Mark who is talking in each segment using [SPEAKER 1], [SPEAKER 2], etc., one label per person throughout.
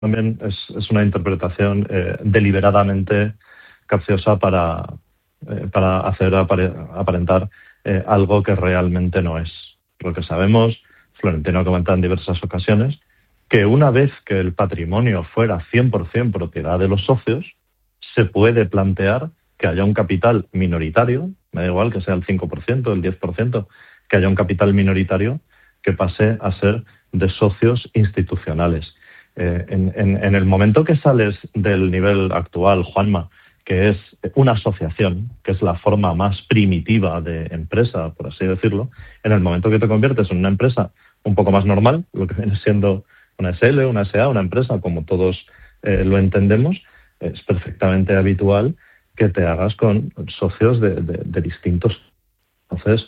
[SPEAKER 1] también es una interpretación deliberadamente capciosa para hacer aparentar algo que realmente no es. Lo que sabemos, Florentino ha comentado en diversas ocasiones, que una vez que el patrimonio fuera 100% propiedad de los socios, se puede plantear que haya un capital minoritario, me da igual que sea el 5%, el 10%, que haya un capital minoritario que pase a ser de socios institucionales. En el momento que sales del nivel actual, Juanma, que es una asociación, que es la forma más primitiva de empresa, por así decirlo, en el momento que te conviertes en una empresa un poco más normal, lo que viene siendo una SL, una SA, una empresa, como todos lo entendemos, es perfectamente habitual que te hagas con socios de distintos. Entonces,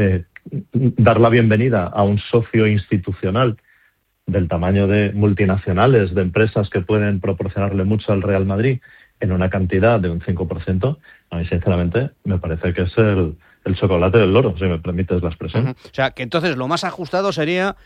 [SPEAKER 1] dar la bienvenida a un socio institucional del tamaño de multinacionales, de empresas que pueden proporcionarle mucho al Real Madrid en una cantidad de un 5%, a mí sinceramente me parece que es el chocolate del loro, si me permites la expresión.
[SPEAKER 2] O sea, que entonces lo más ajustado sería,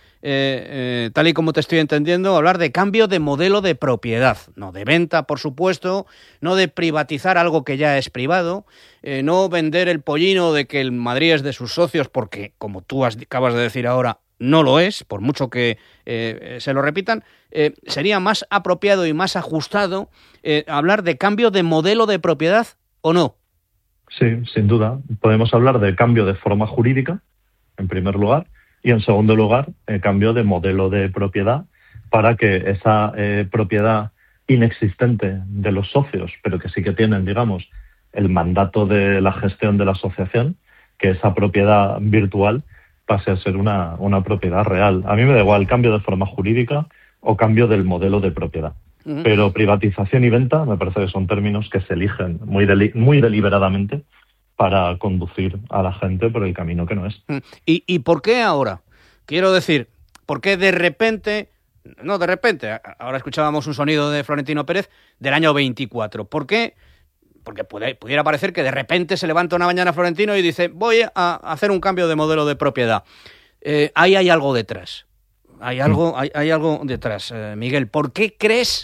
[SPEAKER 2] tal y como te estoy entendiendo, hablar de cambio de modelo de propiedad, no de venta, por supuesto, no de privatizar algo que ya es privado, no vender el pollino de que el Madrid es de sus socios, porque, como tú acabas de decir ahora, no lo es, por mucho que se lo repitan. ¿Sería más apropiado y más ajustado hablar de cambio de modelo de propiedad o no?
[SPEAKER 1] Sí, sin duda. Podemos hablar de cambio de forma jurídica, en primer lugar, y en segundo lugar, cambio de modelo de propiedad para que esa propiedad inexistente de los socios, pero que sí que tienen, digamos, el mandato de la gestión de la asociación, que esa propiedad virtual pase a ser una propiedad real. A mí me da igual cambio de forma jurídica o cambio del modelo de propiedad. Pero privatización y venta me parece que son términos que se eligen muy deliberadamente para conducir a la gente por el camino que no es.
[SPEAKER 2] ¿Y por qué ahora? Quiero decir, ¿por qué de repente? No, de repente. Ahora escuchábamos un sonido de Florentino Pérez del año 24. ¿Por qué? Porque pudiera parecer que de repente se levanta una mañana Florentino y dice, voy a hacer un cambio de modelo de propiedad. Ahí hay algo detrás. Hay algo detrás, Miguel. ¿Por qué crees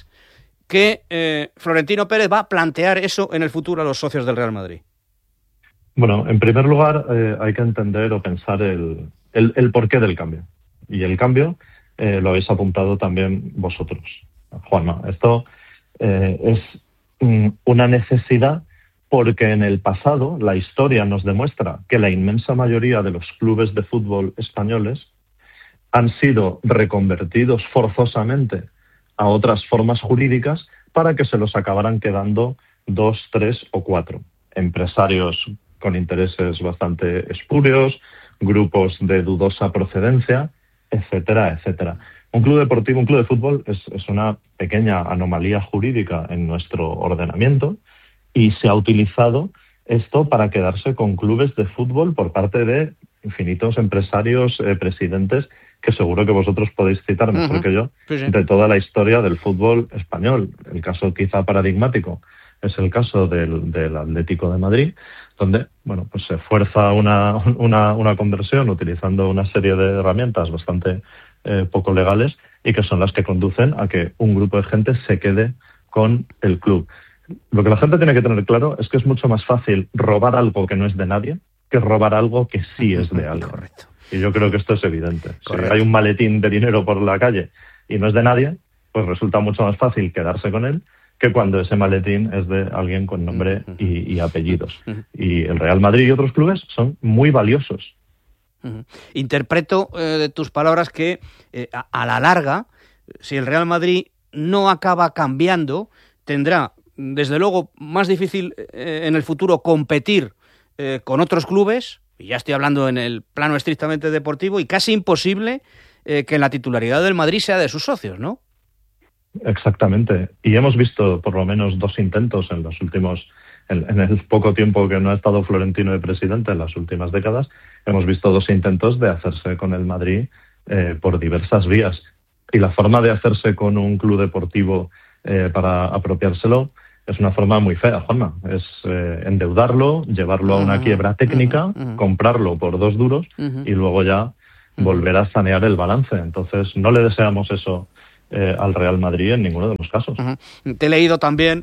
[SPEAKER 2] que Florentino Pérez va a plantear eso en el futuro a los socios del Real Madrid?
[SPEAKER 1] Bueno, en primer lugar hay que entender o pensar el porqué del cambio. Y el cambio lo habéis apuntado también vosotros, Juanma. Esto es una necesidad porque en el pasado la historia nos demuestra que la inmensa mayoría de los clubes de fútbol españoles han sido reconvertidos forzosamente a otras formas jurídicas para que se los acabaran quedando 2, 3 o 4. Empresarios con intereses bastante espurios, grupos de dudosa procedencia, etcétera, etcétera. Un club deportivo, un club de fútbol es una pequeña anomalía jurídica en nuestro ordenamiento y se ha utilizado esto para quedarse con clubes de fútbol por parte de infinitos empresarios, presidentes, que seguro que vosotros podéis citar mejor que yo, sí, de toda la historia del fútbol español. El caso quizá paradigmático es el caso del Atlético de Madrid, donde bueno, pues se fuerza una conversión utilizando una serie de herramientas bastante poco legales y que son las que conducen a que un grupo de gente se quede con el club. Lo que la gente tiene que tener claro es que es mucho más fácil robar algo que no es de nadie que robar algo que sí es de alguien.
[SPEAKER 2] Correcto.
[SPEAKER 1] Y yo creo que esto es evidente.
[SPEAKER 2] Correcto.
[SPEAKER 1] Si hay un maletín de dinero por la calle y no es de nadie, pues resulta mucho más fácil quedarse con él que cuando ese maletín es de alguien con nombre y apellidos. Y el Real Madrid y otros clubes son muy valiosos.
[SPEAKER 2] Interpreto de tus palabras que a la larga, si el Real Madrid no acaba cambiando, tendrá desde luego más difícil en el futuro competir con otros clubes, y ya estoy hablando en el plano estrictamente deportivo, y casi imposible que la titularidad del Madrid sea de sus socios, ¿no?
[SPEAKER 1] Exactamente. Y hemos visto por lo menos 2 intentos en los últimos, en el poco tiempo que no ha estado Florentino de presidente, en las últimas décadas, hemos visto 2 intentos de hacerse con el Madrid por diversas vías. Y la forma de hacerse con un club deportivo para apropiárselo es una forma muy fea, Juanma. Es endeudarlo, llevarlo a una quiebra técnica, comprarlo por 2 duros y luego ya volver a sanear el balance. Entonces, no le deseamos eso al Real Madrid en ninguno de los casos.
[SPEAKER 2] Te he leído también,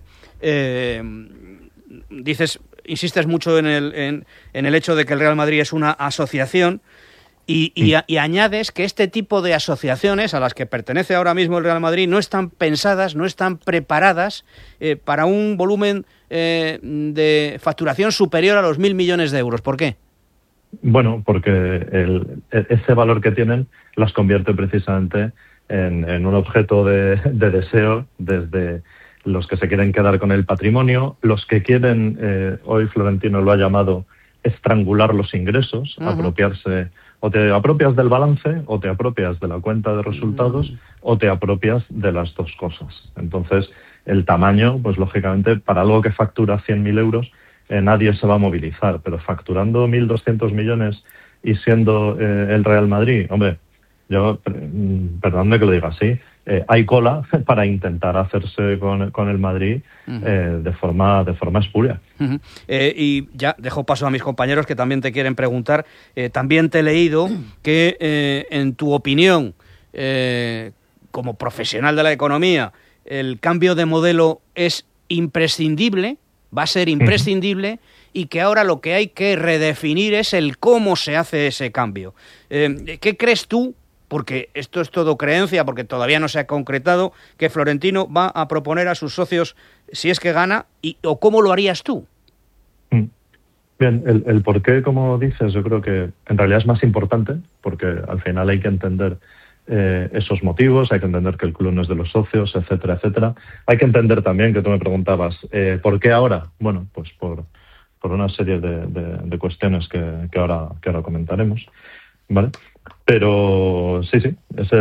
[SPEAKER 2] insistes mucho en el hecho de que el Real Madrid es una asociación y añades que este tipo de asociaciones a las que pertenece ahora mismo el Real Madrid no están pensadas, no están preparadas para un volumen de facturación superior a los 1.000 millones de euros. ¿Por qué?
[SPEAKER 1] Bueno, porque ese valor que tienen las convierte precisamente en un objeto de deseo desde los que se quieren quedar con el patrimonio, los que quieren, hoy Florentino lo ha llamado, estrangular los ingresos, apropiarse, o te apropias del balance, o te apropias de la cuenta de resultados, o te apropias de las dos cosas. Entonces, el tamaño, pues lógicamente, para algo que factura 100.000 euros, nadie se va a movilizar, pero facturando 1.200 millones y siendo el Real Madrid, hombre, yo, perdónme que lo diga así, hay cola para intentar hacerse con el Madrid de forma espuria.
[SPEAKER 2] Y ya dejo paso a mis compañeros que también te quieren preguntar. También te he leído que, en tu opinión, como profesional de la economía, el cambio de modelo es imprescindible, va a ser imprescindible, y que ahora lo que hay que redefinir es el cómo se hace ese cambio. ¿Qué crees tú? Porque esto es todo creencia, porque todavía no se ha concretado, que Florentino va a proponer a sus socios si es que gana, o cómo lo harías tú.
[SPEAKER 1] Bien, el por qué, como dices, yo creo que en realidad es más importante, porque al final hay que entender esos motivos, hay que entender que el club no es de los socios, etcétera, etcétera. Hay que entender también, que tú me preguntabas, ¿por qué ahora? Bueno, pues por una serie de cuestiones que ahora comentaremos, ¿vale? Pero sí, esa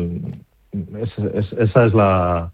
[SPEAKER 1] es la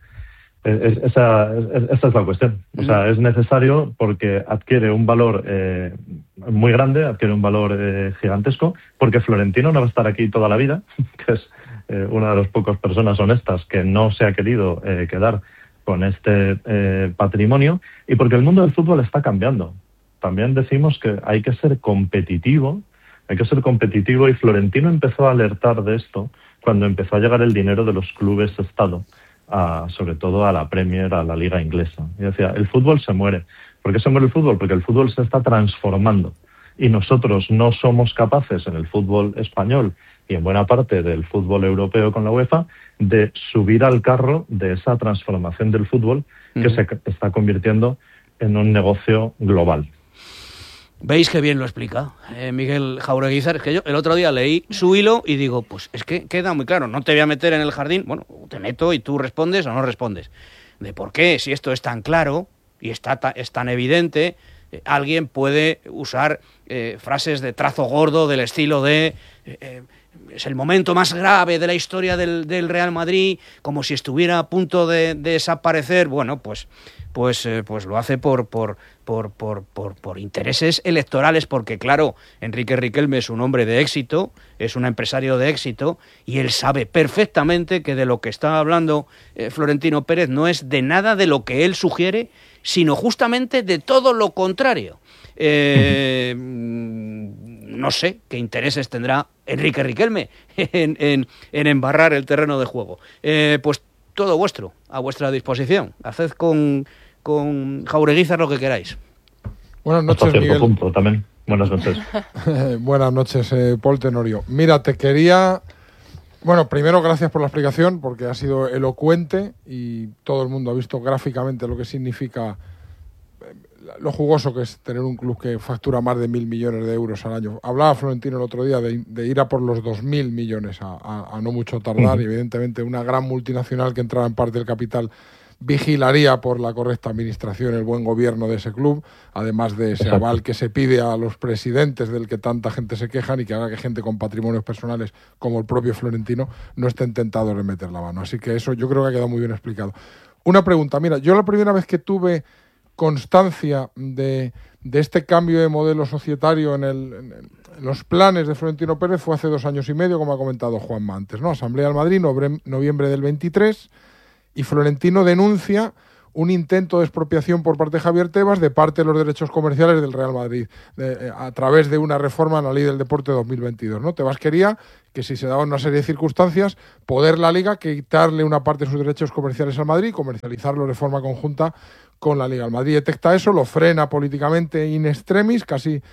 [SPEAKER 1] cuestión. O sea, es necesario porque adquiere un valor muy grande, adquiere un valor gigantesco, porque Florentino no va a estar aquí toda la vida, que es una de las pocas personas honestas que no se ha querido quedar con este patrimonio, y porque el mundo del fútbol está cambiando. También decimos que hay que ser competitivo, y Florentino empezó a alertar de esto cuando empezó a llegar el dinero de los clubes Estado, sobre todo a la Premier, a la Liga Inglesa. Y decía, el fútbol se muere. ¿Por qué se muere el fútbol? Porque el fútbol se está transformando y nosotros no somos capaces en el fútbol español y en buena parte del fútbol europeo con la UEFA de subir al carro de esa transformación del fútbol que se está convirtiendo en un negocio global.
[SPEAKER 2] ¿Veis qué bien lo explica Miguel Jaureguizar? Es que yo el otro día leí su hilo y digo, pues es que queda muy claro, no te voy a meter en el jardín, bueno, te meto y tú respondes o no respondes. ¿De por qué? Si esto es tan claro y es tan evidente, alguien puede usar frases de trazo gordo del estilo de es el momento más grave de la historia del Real Madrid, como si estuviera a punto de desaparecer. Bueno, pues lo hace por intereses electorales, porque claro, Enrique Riquelme es un hombre de éxito, es un empresario de éxito, y él sabe perfectamente que de lo que está hablando Florentino Pérez no es de nada de lo que él sugiere, sino justamente de todo lo contrario. No sé qué intereses tendrá Enrique Riquelme en embarrar el terreno de juego. Pues todo vuestro, a vuestra disposición. Haced con Jaureguizar lo que queráis.
[SPEAKER 3] Buenas noches,
[SPEAKER 1] hasta cierto
[SPEAKER 3] Miguel.
[SPEAKER 1] punto también. Buenas noches.
[SPEAKER 3] Buenas noches, Paul Tenorio. Mira, te quería... Bueno, primero, gracias por la explicación, porque ha sido elocuente y todo el mundo ha visto gráficamente lo que significa lo jugoso que es tener un club que factura más de 1.000 millones de euros al año. Hablaba Florentino el otro día de ir a por los 2.000 millones a no mucho tardar, y evidentemente una gran multinacional que entrara en parte del capital vigilaría por la correcta administración, el buen gobierno de ese club, además de ese aval que se pide a los presidentes del que tanta gente se quejan y que haga que gente con patrimonios personales como el propio Florentino no estén tentados de meter la mano. Así que eso yo creo que ha quedado muy bien explicado. Una pregunta, mira, yo la primera vez que tuve constancia de este cambio de modelo societario en los planes de Florentino Pérez fue hace 2 años y medio, como ha comentado Juanma antes, ¿no? Asamblea del Madrid, noviembre del 23, y Florentino denuncia un intento de expropiación por parte de Javier Tebas de parte de los derechos comerciales del Real Madrid a través de una reforma en la Ley del Deporte 2022, ¿no? Tebas quería que, si se daban una serie de circunstancias, poder la Liga quitarle una parte de sus derechos comerciales al Madrid y comercializarlo de forma conjunta con la Liga. El Madrid detecta eso, lo frena políticamente in extremis, casi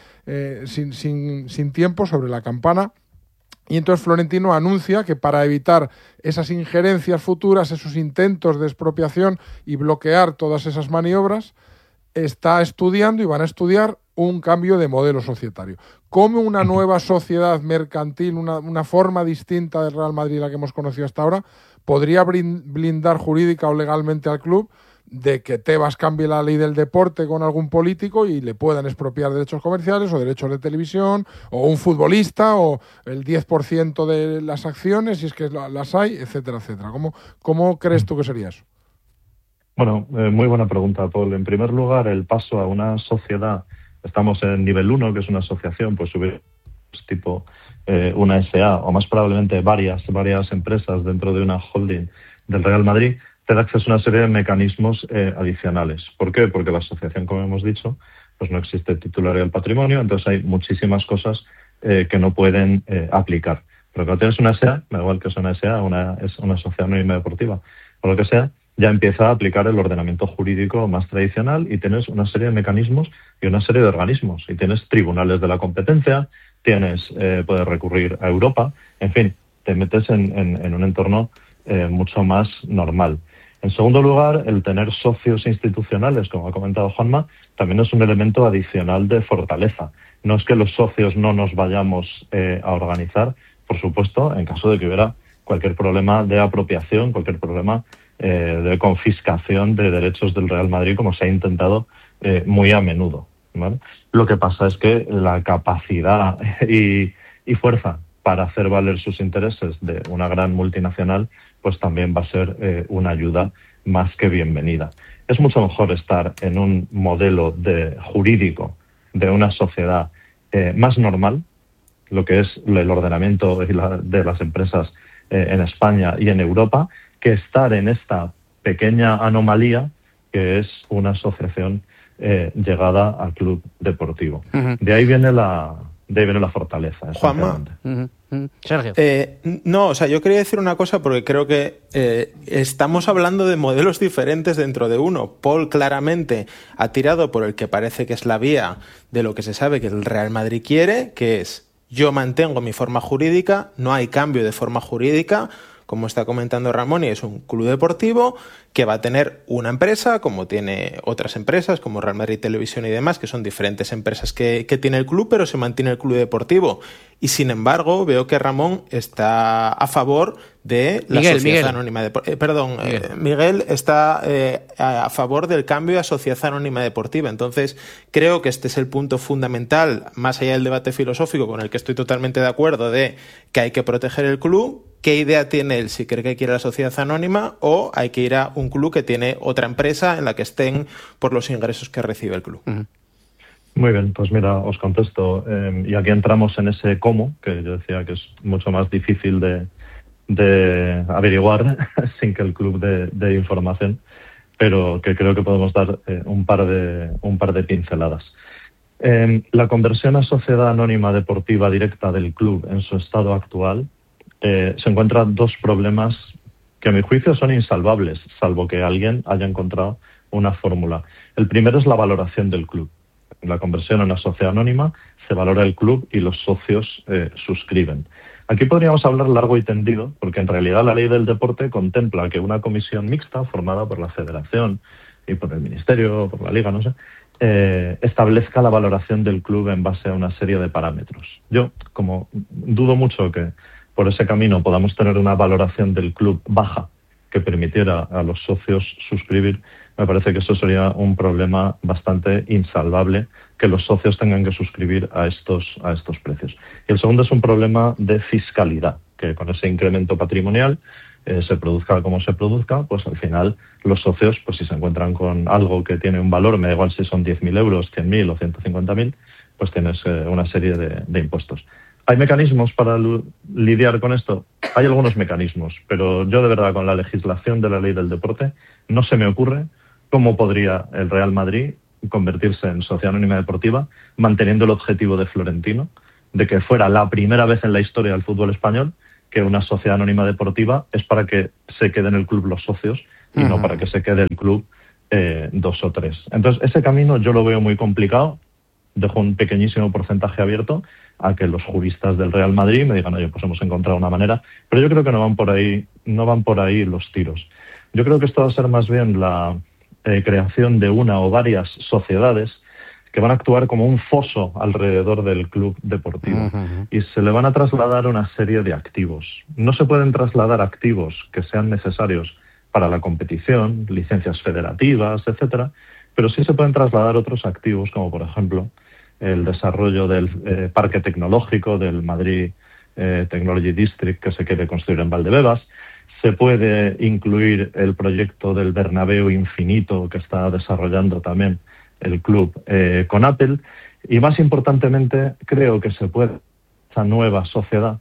[SPEAKER 3] sin tiempo, sobre la campana. Y entonces Florentino anuncia que, para evitar esas injerencias futuras, esos intentos de expropiación y bloquear todas esas maniobras, está estudiando y van a estudiar un cambio de modelo societario. ¿Cómo una nueva sociedad mercantil, una forma distinta del Real Madrid, la que hemos conocido hasta ahora, podría blindar jurídica o legalmente al club de que Tebas cambie la ley del deporte con algún político y le puedan expropiar derechos comerciales o derechos de televisión, o un futbolista, o el 10% de las acciones, si es que las hay, etcétera, etcétera? ¿Cómo crees tú que sería eso?
[SPEAKER 1] Bueno, muy buena pregunta, Paul. En primer lugar, el paso a una sociedad, estamos en nivel 1, que es una asociación, pues subir tipo una SA, o más probablemente varias empresas dentro de una holding del Real Madrid, te da acceso a una serie de mecanismos adicionales. ¿Por qué? Porque la asociación, como hemos dicho, pues no existe titularidad del patrimonio, entonces hay muchísimas cosas que no pueden aplicar. Pero cuando tienes una SA, da igual que sea una SA, es una sociedad anónima deportiva, o lo que sea, ya empieza a aplicar el ordenamiento jurídico más tradicional y tienes una serie de mecanismos y una serie de organismos. Y tienes tribunales de la competencia, puedes recurrir a Europa, en fin, te metes en un entorno mucho más normal. En segundo lugar, el tener socios institucionales, como ha comentado Juanma, también es un elemento adicional de fortaleza. No es que los socios no nos vayamos a organizar, por supuesto, en caso de que hubiera cualquier problema de apropiación, cualquier problema de confiscación de derechos del Real Madrid, como se ha intentado muy a menudo, ¿vale? Lo que pasa es que la capacidad y fuerza para hacer valer sus intereses de una gran multinacional, pues también va a ser una ayuda más que bienvenida. Es mucho mejor estar en un modelo jurídico de una sociedad más normal, lo que es el ordenamiento de las empresas en España y en Europa, que estar en esta pequeña anomalía que es una asociación llegada al club deportivo. Uh-huh. De ahí viene la fortaleza.
[SPEAKER 4] Juanma.
[SPEAKER 2] Uh-huh. Sergio.
[SPEAKER 4] No, o sea, yo quería decir una cosa porque creo que estamos hablando de modelos diferentes dentro de uno. Paul claramente ha tirado por el que parece que es la vía de lo que se sabe que el Real Madrid quiere, que es: yo mantengo mi forma jurídica, no hay cambio de forma jurídica, como está comentando Ramón, y es un club deportivo que va a tener una empresa, como tiene otras empresas, como Real Madrid Televisión y demás, que son diferentes empresas que tiene el club, pero se mantiene el club deportivo. Y sin embargo, veo que Ramón está a favor de la Sociedad Anónima Deportiva. Miguel está a favor del cambio a Sociedad Anónima Deportiva. Entonces, creo que este es el punto fundamental, más allá del debate filosófico, con el que estoy totalmente de acuerdo, de que hay que proteger el club. ¿Qué idea tiene él? Si cree que quiere la sociedad anónima o hay que ir a un club que tiene otra empresa en la que estén por los ingresos que recibe el club.
[SPEAKER 2] Uh-huh.
[SPEAKER 1] Muy bien, pues mira, os contesto. Y aquí entramos en ese cómo, que yo decía que es mucho más difícil de averiguar sin que el club dé información, pero que creo que podemos dar un par de pinceladas. La conversión a sociedad anónima deportiva directa del club en su estado actual se encuentran dos problemas que a mi juicio son insalvables, salvo que alguien haya encontrado una fórmula. El primero es la valoración del club. En la conversión a una sociedad anónima se valora el club y los socios suscriben. Aquí podríamos hablar largo y tendido, porque en realidad la ley del deporte contempla que una comisión mixta formada por la Federación y por el Ministerio, por la Liga, no sé, establezca la valoración del club en base a una serie de parámetros. Yo, como dudo mucho que por ese camino podamos tener una valoración del club baja que permitiera a los socios suscribir, me parece que eso sería un problema bastante insalvable, que los socios tengan que suscribir a estos precios. Y el segundo es un problema de fiscalidad, que con ese incremento patrimonial, se produzca como se produzca, pues al final los socios, pues si se encuentran con algo que tiene un valor, me da igual si son 10.000 euros, 100.000 o 150.000, pues tienes una serie de impuestos. ¿Hay mecanismos para lidiar con esto? Hay algunos mecanismos, pero yo de verdad con la legislación de la ley del deporte no se me ocurre cómo podría el Real Madrid convertirse en sociedad anónima deportiva, manteniendo el objetivo de Florentino, de que fuera la primera vez en la historia del fútbol español que una sociedad anónima deportiva es para que se queden en el club los socios y no para que se quede el club 2 o 3. Entonces, ese camino yo lo veo muy complicado. Dejo un pequeñísimo porcentaje abierto a que los juristas del Real Madrid me digan, oye, pues hemos encontrado una manera, pero yo creo que no van por ahí los tiros. Yo creo que esto va a ser más bien la creación de una o varias sociedades que van a actuar como un foso alrededor del club deportivo y se le van a trasladar una serie de activos. No se pueden trasladar activos que sean necesarios para la competición, licencias federativas, etcétera, pero sí se pueden trasladar otros activos, como por ejemplo el desarrollo del parque tecnológico del Madrid Technology District que se quiere construir en Valdebebas. Se puede incluir el proyecto del Bernabéu infinito que está desarrollando también el club con Apple. Y más importantemente, creo que se puede, esta nueva sociedad,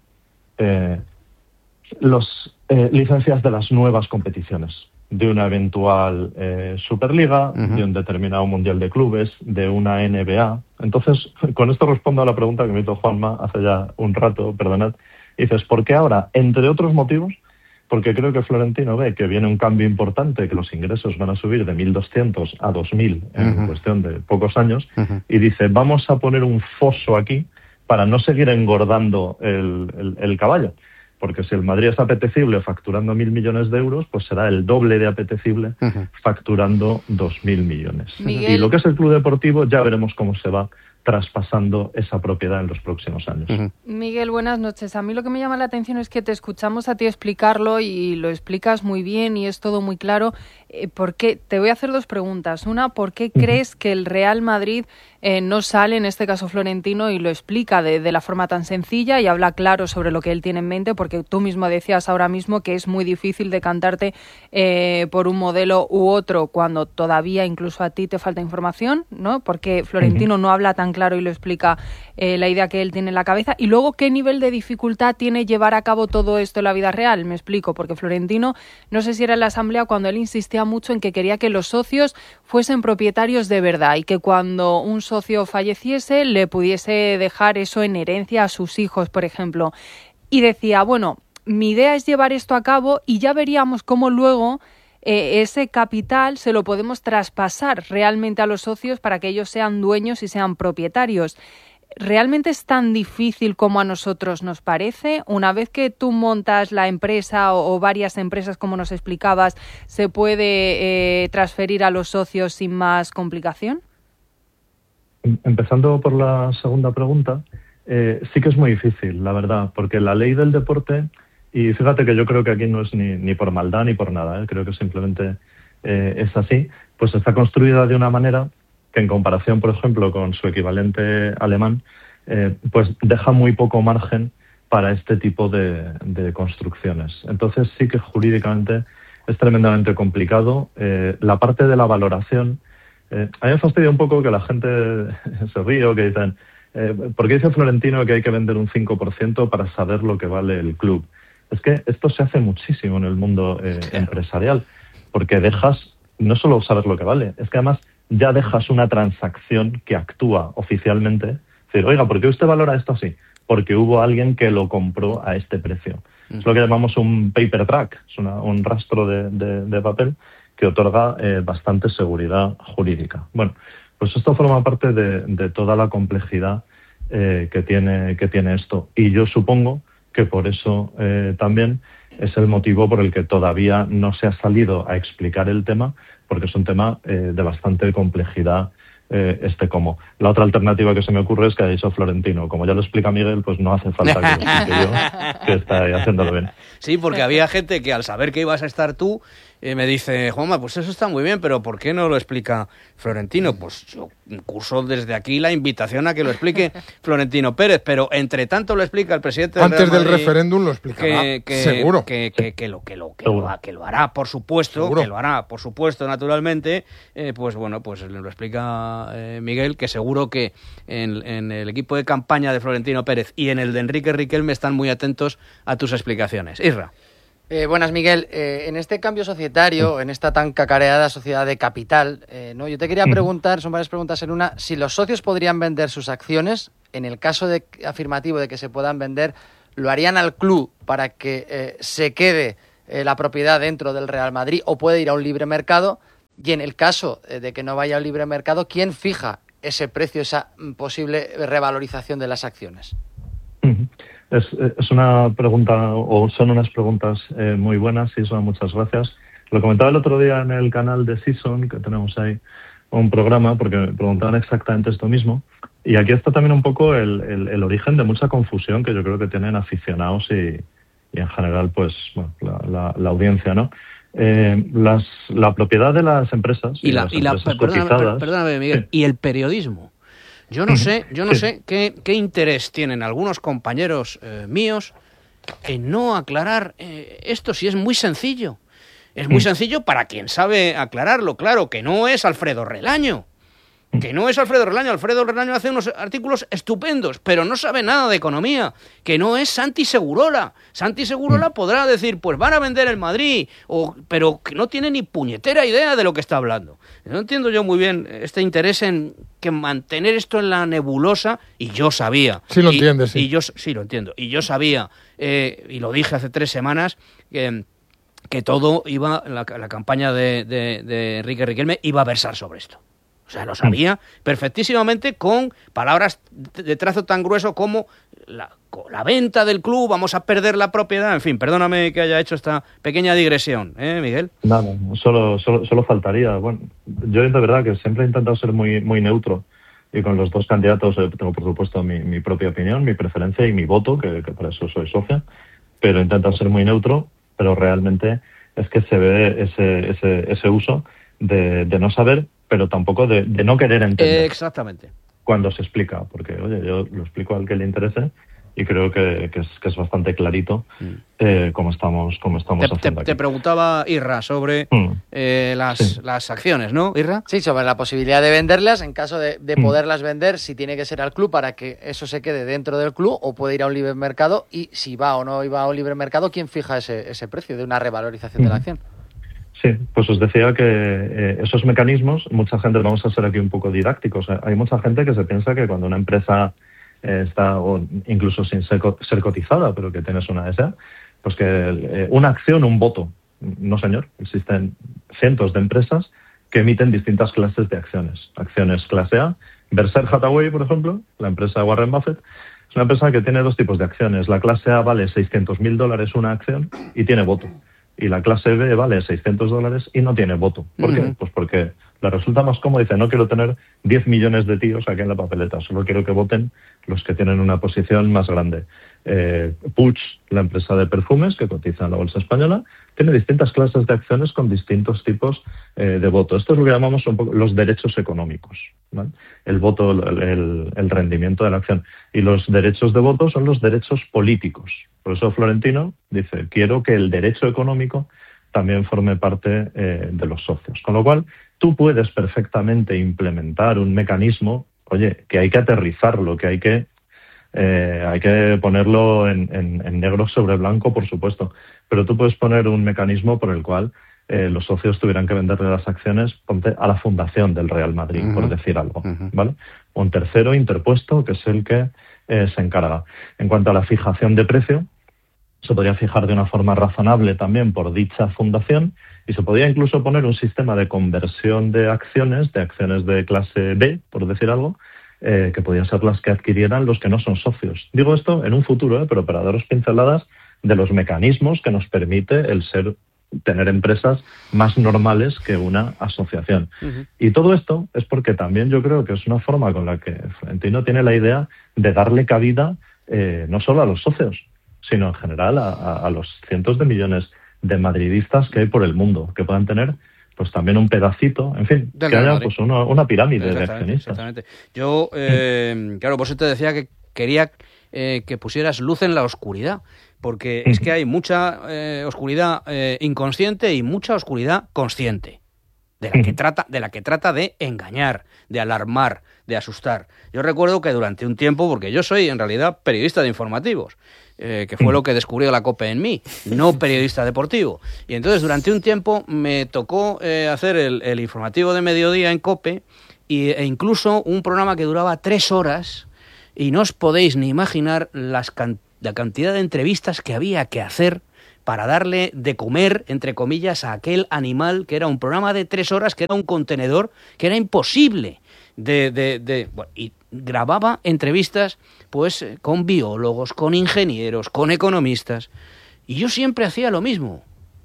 [SPEAKER 1] licencias de las nuevas competiciones, de una eventual Superliga, de un determinado Mundial de Clubes, de una NBA. Entonces, con esto respondo a la pregunta que me hizo Juanma hace ya un rato, perdonad. Y dices, ¿por qué ahora? Entre otros motivos, porque creo que Florentino ve que viene un cambio importante, que los ingresos van a subir de 1.200 a 2.000 en cuestión de pocos años, y dice, vamos a poner un foso aquí para no seguir engordando el caballo. Porque si el Madrid es apetecible facturando 1.000 millones de euros, pues será el doble de apetecible facturando 2.000 millones.
[SPEAKER 5] Miguel.
[SPEAKER 1] Y lo que es el club deportivo, ya veremos cómo se va traspasando esa propiedad en los próximos años.
[SPEAKER 5] Miguel, buenas noches. A mí lo que me llama la atención es que te escuchamos a ti explicarlo y lo explicas muy bien y es todo muy claro. ¿Por qué? Te voy a hacer 2 preguntas. Una, ¿por qué crees que el Real Madrid no sale, en este caso Florentino, y lo explica de la forma tan sencilla y habla claro sobre lo que él tiene en mente? Porque tú mismo decías ahora mismo que es muy difícil decantarte por un modelo u otro cuando todavía incluso a ti te falta información, ¿no? Porque Florentino no habla tan claro y lo explica la idea que él tiene en la cabeza. Y luego, ¿qué nivel de dificultad tiene llevar a cabo todo esto en la vida real? Me explico, porque Florentino, no sé si era en la asamblea cuando él insistía mucho en que quería que los socios fuesen propietarios de verdad y que cuando un socio falleciese le pudiese dejar eso en herencia a sus hijos, por ejemplo. Y decía, bueno, mi idea es llevar esto a cabo y ya veríamos cómo luego ese capital se lo podemos traspasar realmente a los socios para que ellos sean dueños y sean propietarios. ¿Realmente es tan difícil como a nosotros nos parece? Una vez que tú montas la empresa o varias empresas, como nos explicabas, ¿se puede transferir a los socios sin más complicación?
[SPEAKER 1] Empezando por la segunda pregunta, sí que es muy difícil, la verdad, porque la ley del deporte, y fíjate que yo creo que aquí no es ni por maldad ni por nada, creo que simplemente es así, pues está construida de una manera que en comparación, por ejemplo, con su equivalente alemán, pues deja muy poco margen para este tipo de construcciones. Entonces sí que jurídicamente es tremendamente complicado. La parte de la valoración, a mí me fastidia un poco que la gente se ríe o que dicen, ¿por qué dice Florentino que hay que vender un 5% para saber lo que vale el club? Es que esto se hace muchísimo en el mundo empresarial, porque dejas no solo saber lo que vale, es que además ya dejas una transacción que actúa oficialmente. Es decir, oiga, ¿por qué usted valora esto así? Porque hubo alguien que lo compró a este precio. Es lo que llamamos un paper track, es un rastro de papel que otorga bastante seguridad jurídica. Bueno, pues esto forma parte de toda la complejidad que tiene esto. Y yo supongo que por eso también es el motivo por el que todavía no se ha salido a explicar el tema, porque es un tema de bastante complejidad cómo. La otra alternativa que se me ocurre es que ha dicho Florentino, como ya lo explica Miguel, pues no hace falta que lo explique yo, que está ahí haciéndolo bien.
[SPEAKER 2] Sí, porque había gente que al saber que ibas a estar tú, me dice, Juanma, pues eso está muy bien, pero ¿por qué no lo explica Florentino? Pues yo curso desde aquí la invitación a que lo explique Florentino Pérez, pero entre tanto lo explica el presidente del
[SPEAKER 3] Antes
[SPEAKER 2] Real Madrid,
[SPEAKER 3] del referéndum lo explicará, seguro.
[SPEAKER 2] Que lo hará, por supuesto, seguro. Que lo hará, por supuesto, naturalmente. Pues bueno, pues lo explica Miguel, que seguro que en el equipo de campaña de Florentino Pérez y en el de Enrique Riquelme están muy atentos a tus explicaciones. Isra.
[SPEAKER 6] Buenas, Miguel. En este cambio societario, en esta tan cacareada sociedad de capital, ¿no? Yo te quería preguntar, son varias preguntas en una, si los socios podrían vender sus acciones, en el caso afirmativo de que se puedan vender, ¿lo harían al club para que se quede la propiedad dentro del Real Madrid o puede ir a un libre mercado? Y en el caso de que no vaya a un libre mercado, ¿quién fija ese precio, esa posible revalorización de las acciones?
[SPEAKER 1] Es una pregunta, o son unas preguntas muy buenas, Season, muchas gracias. Lo comentaba el otro día en el canal de Season, que tenemos ahí un programa, porque me preguntaban exactamente esto mismo. Y aquí está también un poco el origen de mucha confusión que yo creo que tienen aficionados y en general, pues, bueno, la audiencia, ¿no? La propiedad de las empresas
[SPEAKER 2] perdóname, Miguel, sí. Y el periodismo. Yo no sé qué interés tienen algunos compañeros míos en no aclarar esto, si es muy sencillo. Es muy sencillo para quien sabe aclararlo, claro, que no es Alfredo Relaño. Alfredo Relaño hace unos artículos estupendos, pero no sabe nada de economía, que no es Santi Segurola. Santi Segurola podrá decir, pues van a vender el Madrid, pero que no tiene ni puñetera idea de lo que está hablando. No entiendo yo muy bien este interés en que mantener esto en la nebulosa, y yo sabía.
[SPEAKER 3] Sí lo entiendes, sí.
[SPEAKER 2] Sí lo entiendo. Y yo sabía, y lo dije hace 3 semanas, que todo iba, la campaña de Enrique Riquelme iba a versar sobre esto. O sea, lo sabía perfectísimamente, con palabras de trazo tan grueso como la venta del club, vamos a perder la propiedad. En fin, perdóname que haya hecho esta pequeña digresión, Miguel.
[SPEAKER 1] Nada, solo faltaría. Bueno, yo de verdad que siempre he intentado ser muy, muy neutro. Y con los dos candidatos tengo, por supuesto, mi propia opinión, mi preferencia y mi voto, que para eso soy socia. Pero he intentado ser muy neutro, pero realmente es que se ve ese uso de no saber, pero tampoco de no querer entender.
[SPEAKER 2] Exactamente.
[SPEAKER 1] Cuando se explica, porque, oye, yo lo explico al que le interese y creo que es bastante clarito cómo estamos haciendo aquí.
[SPEAKER 2] Te preguntaba Irra sobre las acciones, ¿no, Irra?
[SPEAKER 6] Sí, sobre la posibilidad de venderlas, en caso de poderlas vender, si tiene que ser al club para que eso se quede dentro del club o puede ir a un libre mercado, y si va o no iba a un libre mercado, ¿quién fija ese precio de una revalorización de la acción?
[SPEAKER 1] Sí, pues os decía que esos mecanismos, mucha gente, vamos a ser aquí un poco didácticos, hay mucha gente que se piensa que cuando una empresa está, o incluso sin ser cotizada, pero que tienes una SA, pues que una acción, un voto. No, señor, existen cientos de empresas que emiten distintas clases de acciones. Acciones clase A, Berkshire Hathaway, por ejemplo, la empresa de Warren Buffett, es una empresa que tiene 2 tipos de acciones. La clase A vale $600.000 una acción y tiene voto. Y la clase B vale $600 y no tiene voto. ¿Por qué? Pues porque le resulta más cómodo. Dice, no quiero tener 10 millones de tíos aquí en la papeleta, solo quiero que voten los que tienen una posición más grande. Puig, la empresa de perfumes que cotiza en la bolsa española, tiene distintas clases de acciones con distintos tipos de voto. Esto es lo que llamamos un poco los derechos económicos, ¿vale? El voto, el rendimiento de la acción. Y los derechos de voto son los derechos políticos. Por eso Florentino dice, quiero que el derecho económico también forme parte de los socios. Con lo cual, tú puedes perfectamente implementar un mecanismo, oye, que hay que aterrizarlo, que hay que ponerlo en negro sobre blanco, por supuesto. Pero tú puedes poner un mecanismo por el cual los socios tuvieran que venderle las acciones, ponte, a la fundación del Real Madrid, por decir algo, ¿vale? Un tercero interpuesto, que es el que se encarga. En cuanto a la fijación de precio, se podría fijar de una forma razonable también por dicha fundación, y se podría incluso poner un sistema de conversión de acciones de clase B, por decir algo, que podrían ser las que adquirieran los que no son socios. Digo esto en un futuro, pero para daros pinceladas de los mecanismos que nos permite tener empresas más normales que una asociación. Y todo esto es porque también yo creo que es una forma con la que Florentino tiene la idea de darle cabida no solo a los socios, sino en general a los cientos de millones de madridistas que hay por el mundo, que puedan tener pues también un pedacito, en fin, que haya pues una pirámide de accionistas.
[SPEAKER 2] Exactamente. Yo, claro, por eso te decía que quería que pusieras luz en la oscuridad, porque es que hay mucha oscuridad inconsciente y mucha oscuridad consciente. de la que trata de engañar, de alarmar, de asustar. Yo recuerdo que durante un tiempo, porque yo soy en realidad periodista de informativos, que fue lo que descubrió la COPE en mí, no periodista deportivo. Y entonces durante un tiempo me tocó hacer el informativo de mediodía en COPE e incluso un programa que duraba 3 horas y no os podéis ni imaginar la cantidad de entrevistas que había que hacer para darle de comer, entre comillas, a aquel animal que era un programa de 3 horas, que era un contenedor, que era imposible bueno, y grababa entrevistas pues con biólogos, con ingenieros, con economistas, y yo siempre hacía lo mismo.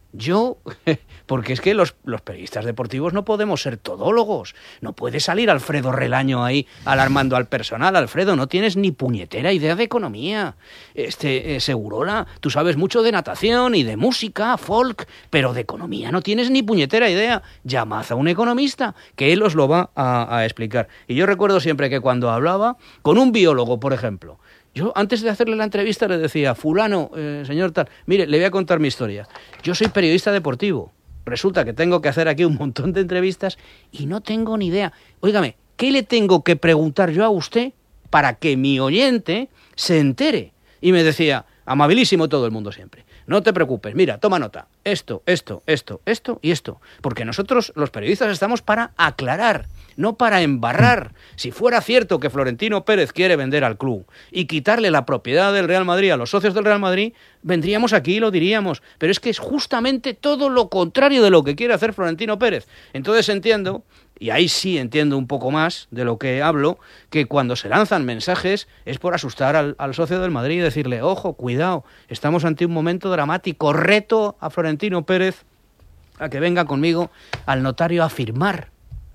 [SPEAKER 2] Porque es que los periodistas deportivos no podemos ser todólogos. No puede salir Alfredo Relaño ahí alarmando al personal. Alfredo, no tienes ni puñetera idea de economía. Segurola, tú sabes mucho de natación y de música, folk, pero de economía no tienes ni puñetera idea. Llamad a un economista, que él os lo va a explicar. Y yo recuerdo siempre que cuando hablaba con un biólogo, por ejemplo, yo antes de hacerle la entrevista le decía, fulano, señor tal, mire, le voy a contar mi historia. Yo soy periodista deportivo. Resulta que tengo que hacer aquí un montón de entrevistas y no tengo ni idea. Óigame, ¿qué le tengo que preguntar yo a usted para que mi oyente se entere? Y me decía, amabilísimo todo el mundo siempre, no te preocupes, mira, toma nota, esto y esto. Porque nosotros, los periodistas, estamos para aclarar, no para embarrar. Si fuera cierto que Florentino Pérez quiere vender al club y quitarle la propiedad del Real Madrid a los socios del Real Madrid, vendríamos aquí y lo diríamos. Pero es que es justamente todo lo contrario de lo que quiere hacer Florentino Pérez. Entonces entiendo, y ahí sí entiendo un poco más de lo que hablo, que cuando se lanzan mensajes es por asustar al socio del Madrid y decirle, ojo, cuidado, estamos ante un momento dramático, reto a Florentino Pérez a que venga conmigo al notario a firmar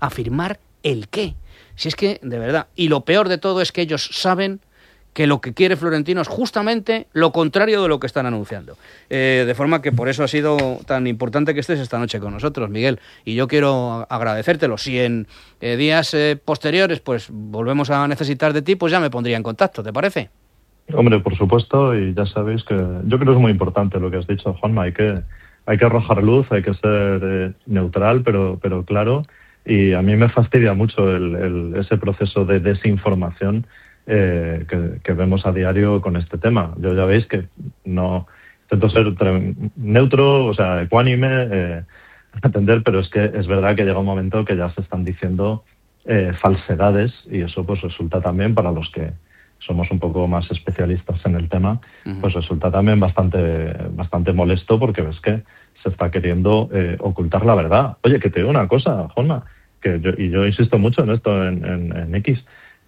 [SPEAKER 2] el qué. Si es que, de verdad, y lo peor de todo es que ellos saben que lo que quiere Florentino es justamente lo contrario de lo que están anunciando. De forma que por eso ha sido tan importante que estés esta noche con nosotros, Miguel. Y yo quiero agradecértelo. Si en días posteriores pues volvemos a necesitar de ti, pues ya me pondría en contacto, ¿te parece?
[SPEAKER 1] Hombre, por supuesto, y ya sabéis que yo creo que es muy importante lo que has dicho, Juanma. Hay que arrojar luz, hay que ser neutral, pero claro. Y a mí me fastidia mucho ese proceso de desinformación que vemos a diario con este tema. Yo ya veis que no intento ser neutro, o sea, ecuánime, atender, pero es que es verdad que llega un momento que ya se están diciendo falsedades y eso pues resulta también, para los que somos un poco más especialistas en el tema, pues resulta también bastante molesto, porque ves que se está queriendo ocultar la verdad. Oye, que te digo una cosa, Juanma, yo insisto mucho en esto en X,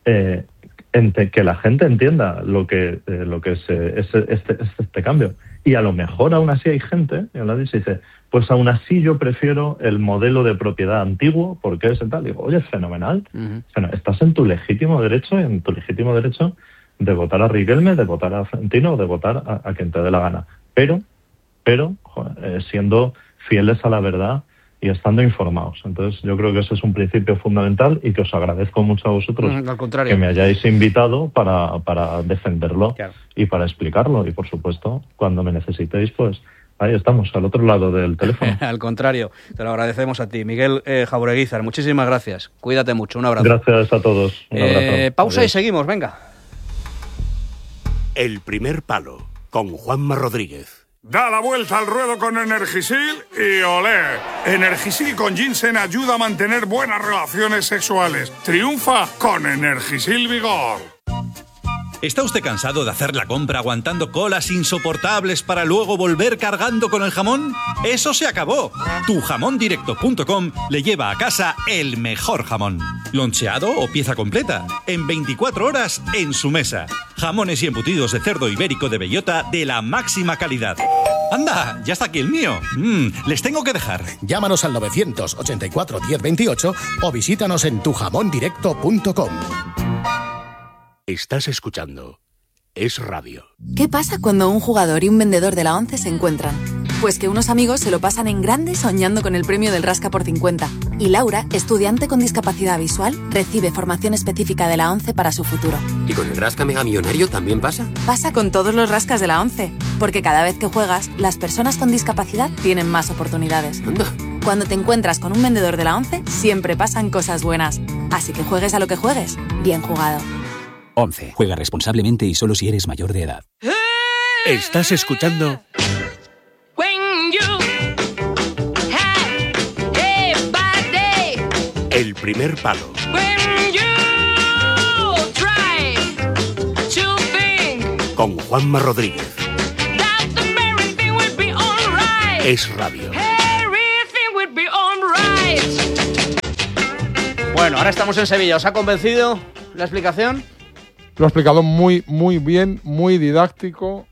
[SPEAKER 1] que la gente entienda lo que es este cambio. Y a lo mejor aún así hay gente que dice, pues aún así yo prefiero el modelo de propiedad antiguo porque es tal. Digo, oye, fenomenal. Estás en tu legítimo derecho de votar a Riquelme, de votar a Florentino o de votar a quien te dé la gana. Pero siendo fieles a la verdad y estando informados. Entonces yo creo que ese es un principio fundamental y que os agradezco mucho a vosotros que me hayáis invitado para defenderlo, claro, y para explicarlo. Y por supuesto, cuando me necesitéis, pues ahí estamos, al otro lado del teléfono.
[SPEAKER 2] Al contrario, te lo agradecemos a ti. Miguel Jaureguizar, muchísimas gracias. Cuídate mucho, un abrazo.
[SPEAKER 1] Gracias a todos. Un abrazo.
[SPEAKER 2] Pausa. Adiós. Y seguimos, venga.
[SPEAKER 7] El primer palo, con Juanma Rodríguez.
[SPEAKER 8] Da la vuelta al ruedo con Energisil y olé. Energisil con ginseng ayuda a mantener buenas relaciones sexuales. Triunfa con Energisil Vigor.
[SPEAKER 9] ¿Está usted cansado de hacer la compra aguantando colas insoportables para luego volver cargando con el jamón? ¡Eso se acabó! Tujamondirecto.com le lleva a casa el mejor jamón. Loncheado o pieza completa. En 24 horas en su mesa. Jamones y embutidos de cerdo ibérico de bellota de la máxima calidad. ¡Anda! ¡Ya está aquí el mío! Les tengo que dejar.
[SPEAKER 10] Llámanos al 984 1028 o visítanos en tujamondirecto.com.
[SPEAKER 7] Estás escuchando Es Radio.
[SPEAKER 11] ¿Qué pasa cuando un jugador y un vendedor de la ONCE se encuentran? Pues que unos amigos se lo pasan en grande soñando con el premio del Rasca por 50. Y Laura, estudiante con discapacidad visual, recibe formación específica de la ONCE para su futuro.
[SPEAKER 12] ¿Y con el Rasca Mega Millonario también pasa?
[SPEAKER 11] Pasa con todos los rascas de la ONCE. Porque cada vez que juegas, las personas con discapacidad tienen más oportunidades.
[SPEAKER 12] Anda.
[SPEAKER 11] Cuando te encuentras con un vendedor de la ONCE, siempre pasan cosas buenas. Así que juegues a lo que juegues, bien jugado.
[SPEAKER 13] ONCE. Juega responsablemente y solo si eres mayor de edad.
[SPEAKER 7] Estás escuchando El Primer Palo con Juanma Rodríguez. Es radio.
[SPEAKER 2] Bueno, ahora estamos en Sevilla. ¿Os ha convencido la explicación?
[SPEAKER 3] Lo ha explicado muy, muy bien, muy didáctico.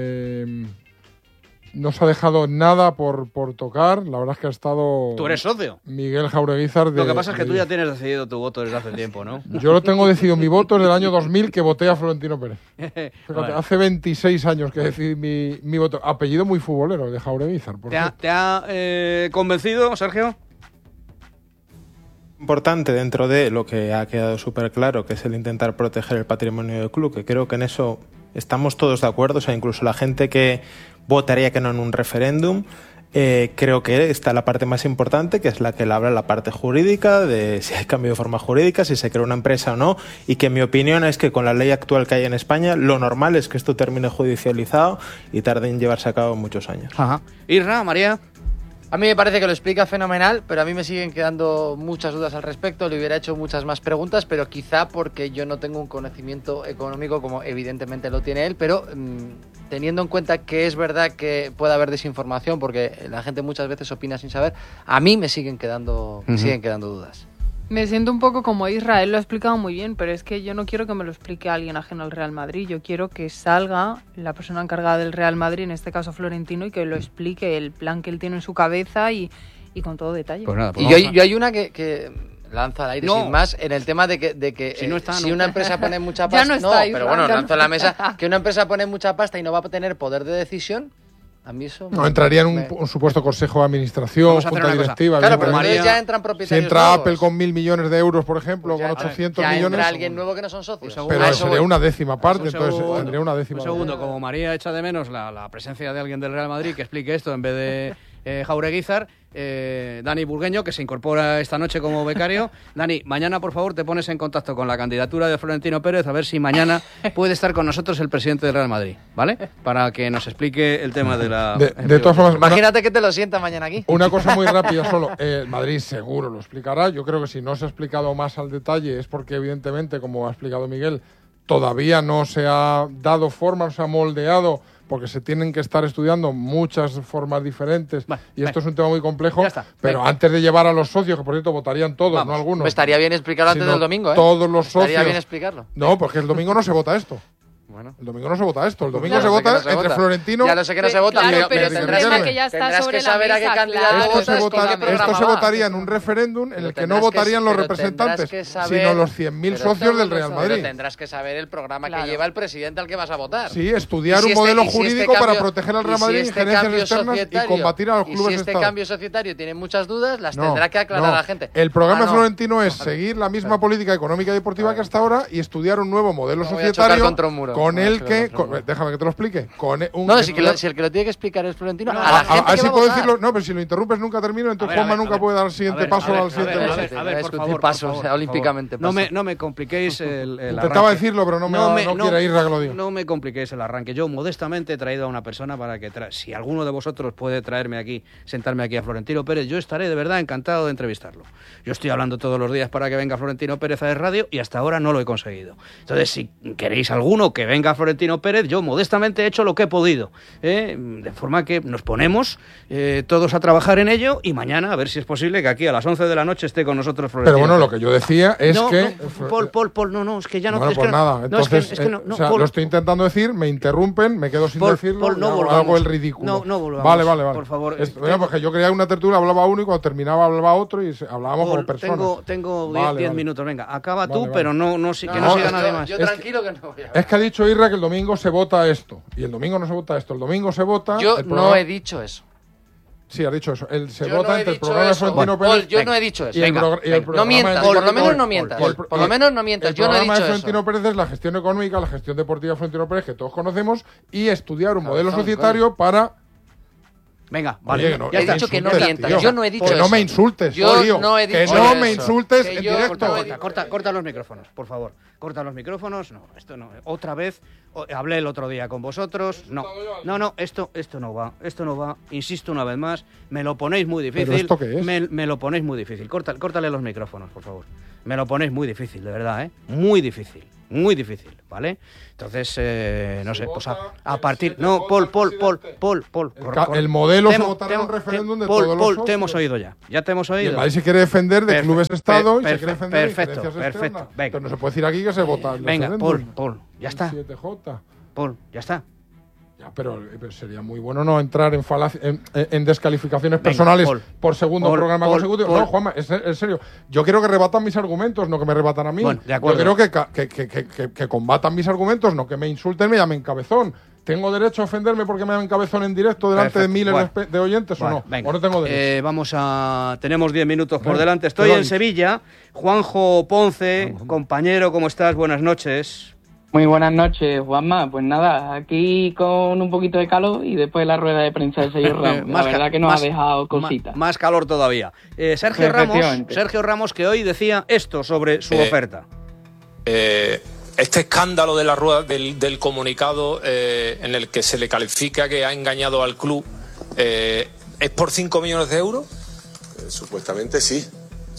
[SPEAKER 3] No se ha dejado nada por tocar. La verdad es que ha estado...
[SPEAKER 2] Tú eres socio.
[SPEAKER 3] Miguel Jaureguizar.
[SPEAKER 2] Lo que pasa es que tú ya tienes decidido tu voto desde hace tiempo, ¿no?
[SPEAKER 3] Yo lo tengo decidido. Mi voto es del año 2000 que voté a Florentino Pérez. Fíjate,
[SPEAKER 2] Bueno.
[SPEAKER 3] hace 26 años que decidí mi voto. Apellido muy futbolero, de Jaureguizar.
[SPEAKER 2] ¿Te ha convencido, Sergio?
[SPEAKER 4] Importante dentro de lo que ha quedado súper claro, que es el intentar proteger el patrimonio del club, que creo que en eso estamos todos de acuerdo. O sea, incluso la gente que votaría que no en un referéndum, creo que está la parte más importante, que es la que le habla la parte jurídica, de si hay cambio de forma jurídica, si se crea una empresa o no, y que mi opinión es que con la ley actual que hay en España, lo normal es que esto termine judicializado y tarde en llevarse a cabo muchos años.
[SPEAKER 2] Ajá. Isra, María.
[SPEAKER 6] A mí me parece que lo explica fenomenal, pero a mí me siguen quedando muchas dudas al respecto. Le hubiera hecho muchas más preguntas, pero quizá porque yo no tengo un conocimiento económico como evidentemente lo tiene él, pero teniendo en cuenta que es verdad que puede haber desinformación, porque la gente muchas veces opina sin saber, a mí me siguen quedando dudas.
[SPEAKER 5] Me siento un poco como Israel, lo ha explicado muy bien, pero es que yo no quiero que me lo explique alguien ajeno al Real Madrid. Yo quiero que salga la persona encargada del Real Madrid, en este caso Florentino, y que lo explique el plan que él tiene en su cabeza y con todo detalle.
[SPEAKER 2] Pues nada, pues
[SPEAKER 6] y yo hay una que lanza al aire
[SPEAKER 2] No.
[SPEAKER 6] sin más, en el tema de que
[SPEAKER 2] Si no está,
[SPEAKER 6] si
[SPEAKER 2] no.
[SPEAKER 6] una empresa pone mucha
[SPEAKER 5] Ya
[SPEAKER 6] pasta,
[SPEAKER 5] no está, Isra,
[SPEAKER 6] pero bueno,
[SPEAKER 5] ya
[SPEAKER 6] lanzo
[SPEAKER 5] no
[SPEAKER 6] a la
[SPEAKER 5] está.
[SPEAKER 6] mesa, que una empresa pone mucha pasta y no va a tener poder de decisión, a mí eso...
[SPEAKER 3] No, entraría en un supuesto consejo de administración,
[SPEAKER 2] Vamos a hacer
[SPEAKER 3] junta
[SPEAKER 2] una cosa.
[SPEAKER 3] directiva.
[SPEAKER 6] Claro, pero
[SPEAKER 3] evidentemente.
[SPEAKER 6] entonces ya entran
[SPEAKER 3] Si
[SPEAKER 6] propietarios
[SPEAKER 3] entra
[SPEAKER 6] nuevos.
[SPEAKER 3] Apple con 1.000 millones de euros, por ejemplo,
[SPEAKER 6] Pues ya
[SPEAKER 3] con 800
[SPEAKER 6] ya
[SPEAKER 3] millones,
[SPEAKER 6] entra alguien nuevo que no son socios.
[SPEAKER 3] pero
[SPEAKER 6] A eso
[SPEAKER 3] sería
[SPEAKER 6] voy.
[SPEAKER 3] una décima parte,
[SPEAKER 2] Un
[SPEAKER 3] entonces
[SPEAKER 2] segundo,
[SPEAKER 3] tendría una décima
[SPEAKER 2] Un segundo, como María echa de menos la presencia de alguien del Real Madrid que explique esto en vez de Jaureguizar, Dani Burgueño, que se incorpora esta noche como becario. Dani, mañana, por favor, te pones en contacto con la candidatura de Florentino Pérez a ver si mañana puede estar con nosotros el presidente del Real Madrid, ¿vale? Para que nos explique el tema de la...
[SPEAKER 3] De todas formas,
[SPEAKER 6] Imagínate que te lo sienta mañana aquí.
[SPEAKER 3] una cosa muy rápida solo. Madrid seguro lo explicará. Yo creo que si no se ha explicado más al detalle es porque, evidentemente, como ha explicado Miguel, todavía no se ha dado forma, no se ha moldeado, porque se tienen que estar estudiando muchas formas diferentes. Y esto es un tema muy complejo. Pero antes de llevar a los socios, que por cierto votarían todos, no algunos.
[SPEAKER 6] Me estaría bien explicarlo antes
[SPEAKER 3] sino
[SPEAKER 6] del domingo, ¿eh?
[SPEAKER 3] Todos los socios.
[SPEAKER 6] Estaría bien explicarlo.
[SPEAKER 3] No, porque el domingo no se vota esto.
[SPEAKER 6] Bueno.
[SPEAKER 3] El domingo no se vota esto. El domingo
[SPEAKER 6] Ya
[SPEAKER 3] se
[SPEAKER 6] lo sé
[SPEAKER 3] vota
[SPEAKER 6] que no se
[SPEAKER 3] entre
[SPEAKER 6] vota.
[SPEAKER 3] Florentino.
[SPEAKER 6] Ya lo sé que no se vota,
[SPEAKER 5] Claro, pero
[SPEAKER 6] pero
[SPEAKER 5] es un
[SPEAKER 6] tendrás
[SPEAKER 5] tema
[SPEAKER 6] que-
[SPEAKER 5] que ya está
[SPEAKER 6] tendrás
[SPEAKER 5] sobre
[SPEAKER 6] que saber
[SPEAKER 5] la
[SPEAKER 6] a qué
[SPEAKER 5] mesa,
[SPEAKER 6] candidato
[SPEAKER 5] claro.
[SPEAKER 3] Esto
[SPEAKER 6] votas,
[SPEAKER 3] se,
[SPEAKER 6] con
[SPEAKER 3] vota-
[SPEAKER 6] qué
[SPEAKER 3] esto
[SPEAKER 6] programa
[SPEAKER 3] se
[SPEAKER 6] va.
[SPEAKER 3] votaría en un referéndum en el que no
[SPEAKER 6] tendrás que-
[SPEAKER 3] votarían los
[SPEAKER 6] pero
[SPEAKER 3] representantes,
[SPEAKER 6] tendrás que saber-
[SPEAKER 3] sino los 100.000
[SPEAKER 6] pero
[SPEAKER 3] socios del
[SPEAKER 6] todos
[SPEAKER 3] Real
[SPEAKER 6] lo
[SPEAKER 3] Madrid.
[SPEAKER 6] Pero tendrás que saber el programa que lleva el presidente al que vas a votar.
[SPEAKER 3] Sí, estudiar un modelo jurídico para proteger al Real Madrid, injerencias externas y combatir a los clubes
[SPEAKER 6] Y si este
[SPEAKER 3] Estado.
[SPEAKER 6] cambio societario tiene muchas dudas, las
[SPEAKER 3] No,
[SPEAKER 6] tendrá que aclarar
[SPEAKER 3] no.
[SPEAKER 6] a la gente.
[SPEAKER 3] El programa de
[SPEAKER 6] no.
[SPEAKER 3] Florentino es seguir la misma política económica y deportiva que hasta ahora y estudiar un nuevo modelo
[SPEAKER 6] No voy a chocar
[SPEAKER 3] societario
[SPEAKER 6] contra un muro.
[SPEAKER 3] con
[SPEAKER 6] No voy a
[SPEAKER 3] el
[SPEAKER 6] chocar
[SPEAKER 3] que...
[SPEAKER 6] contra un muro.
[SPEAKER 3] déjame que te lo explique. Con un,
[SPEAKER 6] No, si el que lo tiene que explicar es Florentino.
[SPEAKER 3] No,
[SPEAKER 6] a la gente que
[SPEAKER 3] así
[SPEAKER 6] va a
[SPEAKER 3] puedo
[SPEAKER 6] votar.
[SPEAKER 3] decirlo. No, pero si lo interrumpes nunca termino, entonces Juanma nunca puede dar el siguiente paso al siguiente paso.
[SPEAKER 2] A ver, por favor,
[SPEAKER 6] pasos,
[SPEAKER 2] por favor,
[SPEAKER 6] olímpicamente
[SPEAKER 2] por favor.
[SPEAKER 6] pasos.
[SPEAKER 2] No me compliquéis el
[SPEAKER 3] Intentaba
[SPEAKER 2] arranque.
[SPEAKER 3] decirlo, pero no quiere ir a que lo diga.
[SPEAKER 2] No me compliquéis el arranque. Yo modestamente he traído a una persona para que si alguno de vosotros puede traerme aquí, sentarme aquí a Florentino Pérez, yo estaré de verdad encantado de entrevistarlo. Yo estoy hablando todos los días para que venga Florentino Pérez a Radio y hasta ahora no lo he conseguido. Entonces, si queréis alguno que venga Florentino Pérez, yo modestamente he hecho lo que he podido, de forma que nos ponemos todos a trabajar en ello y mañana a ver si es posible que aquí a las 11 de la noche esté con nosotros Florentino.
[SPEAKER 3] Pero bueno, lo
[SPEAKER 2] Pérez.
[SPEAKER 3] que yo decía es
[SPEAKER 2] No,
[SPEAKER 3] que...
[SPEAKER 2] no, Paul, no, es que ya no...
[SPEAKER 3] Bueno,
[SPEAKER 2] es
[SPEAKER 3] pues
[SPEAKER 2] que
[SPEAKER 3] nada,
[SPEAKER 2] no,
[SPEAKER 3] entonces,
[SPEAKER 2] es que no,
[SPEAKER 3] o sea,
[SPEAKER 2] Paul,
[SPEAKER 3] lo estoy intentando decir, me interrumpen, me quedo sin decirlo,
[SPEAKER 2] Paul, no
[SPEAKER 3] y
[SPEAKER 2] volvamos.
[SPEAKER 3] hago el ridículo.
[SPEAKER 2] No volvamos,
[SPEAKER 3] Vale.
[SPEAKER 2] por favor.
[SPEAKER 3] Bueno, porque yo creía una tertulia, hablaba uno y cuando terminaba hablaba otro y hablábamos
[SPEAKER 2] Paul,
[SPEAKER 3] como personas.
[SPEAKER 2] Tengo
[SPEAKER 3] Vale,
[SPEAKER 2] 10
[SPEAKER 3] vale.
[SPEAKER 2] minutos, venga, acaba tú,
[SPEAKER 3] Vale.
[SPEAKER 2] pero que no siga nadie más.
[SPEAKER 6] Yo tranquilo que no voy a...
[SPEAKER 3] Es que ha dicho Irra que el domingo se vota esto, y el domingo no se vota esto, el domingo se vota...
[SPEAKER 6] Yo
[SPEAKER 3] el programa...
[SPEAKER 6] no he dicho eso.
[SPEAKER 3] Sí, ha dicho eso. Se
[SPEAKER 6] Yo
[SPEAKER 3] vota
[SPEAKER 6] no he
[SPEAKER 3] entre el
[SPEAKER 6] dicho
[SPEAKER 3] programa de
[SPEAKER 6] eso.
[SPEAKER 3] Florentino
[SPEAKER 6] Paul,
[SPEAKER 3] Pérez...
[SPEAKER 6] yo no he dicho eso.
[SPEAKER 3] y el
[SPEAKER 6] Venga,
[SPEAKER 3] programa
[SPEAKER 6] no mientas, por lo menos no mientas. Por lo menos no mientas, yo no he
[SPEAKER 3] El programa
[SPEAKER 6] dicho
[SPEAKER 3] de
[SPEAKER 6] eso.
[SPEAKER 3] Florentino Pérez es la gestión económica, la gestión deportiva de Florentino Pérez, que todos conocemos, y estudiar un modelo
[SPEAKER 6] Cabezón,
[SPEAKER 3] societario para
[SPEAKER 2] Venga, vale.
[SPEAKER 3] Oye, no,
[SPEAKER 6] ya he dicho que no mientas. Yo no he dicho
[SPEAKER 3] que
[SPEAKER 6] eso.
[SPEAKER 3] no me insultes,
[SPEAKER 6] Yo no he dicho
[SPEAKER 3] que no
[SPEAKER 6] eso.
[SPEAKER 3] me insultes
[SPEAKER 6] Que
[SPEAKER 3] en
[SPEAKER 6] yo
[SPEAKER 3] directo.
[SPEAKER 2] Corta los micrófonos, por favor. Corta los micrófonos. No, esto no. Otra vez, hablé el otro día con vosotros. No, esto no va. Esto no va. Insisto una vez más. Me lo ponéis muy difícil.
[SPEAKER 3] ¿Pero esto qué es?
[SPEAKER 2] Me lo ponéis muy difícil. Córtale los micrófonos, por favor. Me lo ponéis muy difícil, de verdad, ¿eh? Muy difícil, ¿vale? Entonces, no sé, pues a partir... No, Paul.
[SPEAKER 3] El modelo se votará en un referéndum de todos los
[SPEAKER 2] Paul,
[SPEAKER 3] socios.
[SPEAKER 2] te hemos oído ya. Ya te hemos
[SPEAKER 3] Y
[SPEAKER 2] oído.
[SPEAKER 3] el Madrid se quiere defender de clubes Estado y se quiere defender de
[SPEAKER 2] perfecto,
[SPEAKER 3] diferencias
[SPEAKER 2] perfecto.
[SPEAKER 3] externas.
[SPEAKER 2] Venga.
[SPEAKER 3] Pero no se puede decir aquí que se vota el
[SPEAKER 2] Venga,
[SPEAKER 3] referéndum.
[SPEAKER 2] Paul, ya está.
[SPEAKER 3] 7J.
[SPEAKER 2] Paul, ya está.
[SPEAKER 3] Ya, pero sería muy bueno no entrar en descalificaciones personales
[SPEAKER 2] Paul.
[SPEAKER 3] por segundo programa consecutivo. No, Juanma, en serio. Yo quiero que rebatan mis argumentos, no que me rebatan a mí.
[SPEAKER 2] Bueno, de acuerdo.
[SPEAKER 3] Yo quiero que combatan mis argumentos, no que me insulten, me llamen cabezón. ¿Tengo derecho a ofenderme porque me llamen cabezón en directo delante de miles de oyentes o no?
[SPEAKER 2] Venga.
[SPEAKER 3] ¿O no tengo derecho?
[SPEAKER 2] Tenemos 10 minutos por delante. Estoy en Sevilla. Juanjo Ponce, compañero, ¿cómo estás? Buenas noches.
[SPEAKER 14] Muy buenas noches, Juanma. Pues nada, aquí con un poquito de calor y después la rueda de prensa de Sergio Ramos. La verdad que nos ha dejado cositas.
[SPEAKER 2] Más calor todavía. Sergio Ramos, que hoy decía esto sobre su oferta.
[SPEAKER 15] Este escándalo de la rueda del comunicado en el que se le califica que ha engañado al club, ¿es por 5 millones de euros?
[SPEAKER 16] Supuestamente sí.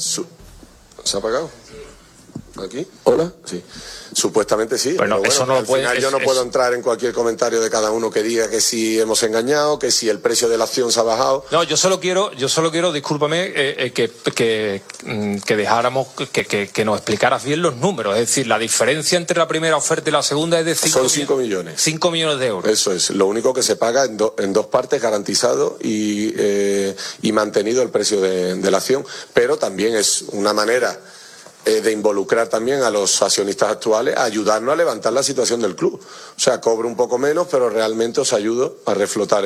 [SPEAKER 16] ¿Se ha pagado? ¿Aquí? ¿Hola? Sí. Supuestamente sí.
[SPEAKER 15] Bueno, eso no lo puede.
[SPEAKER 16] Al final yo no puedo entrar en cualquier comentario de cada uno que diga que si hemos engañado, que si el precio de la acción se ha bajado.
[SPEAKER 15] No, yo solo quiero, discúlpame, que dejáramos, que nos explicaras bien los números. Es decir, la diferencia entre la primera oferta y la segunda es de
[SPEAKER 16] 5 millones.
[SPEAKER 15] 5 millones de euros.
[SPEAKER 16] Eso es. Lo único que se paga en dos partes, garantizado y mantenido el precio de la acción. Pero también es una manera de involucrar también a los accionistas actuales a ayudarnos a levantar la situación del club. O sea, cobro un poco menos, pero realmente os ayudo a reflotar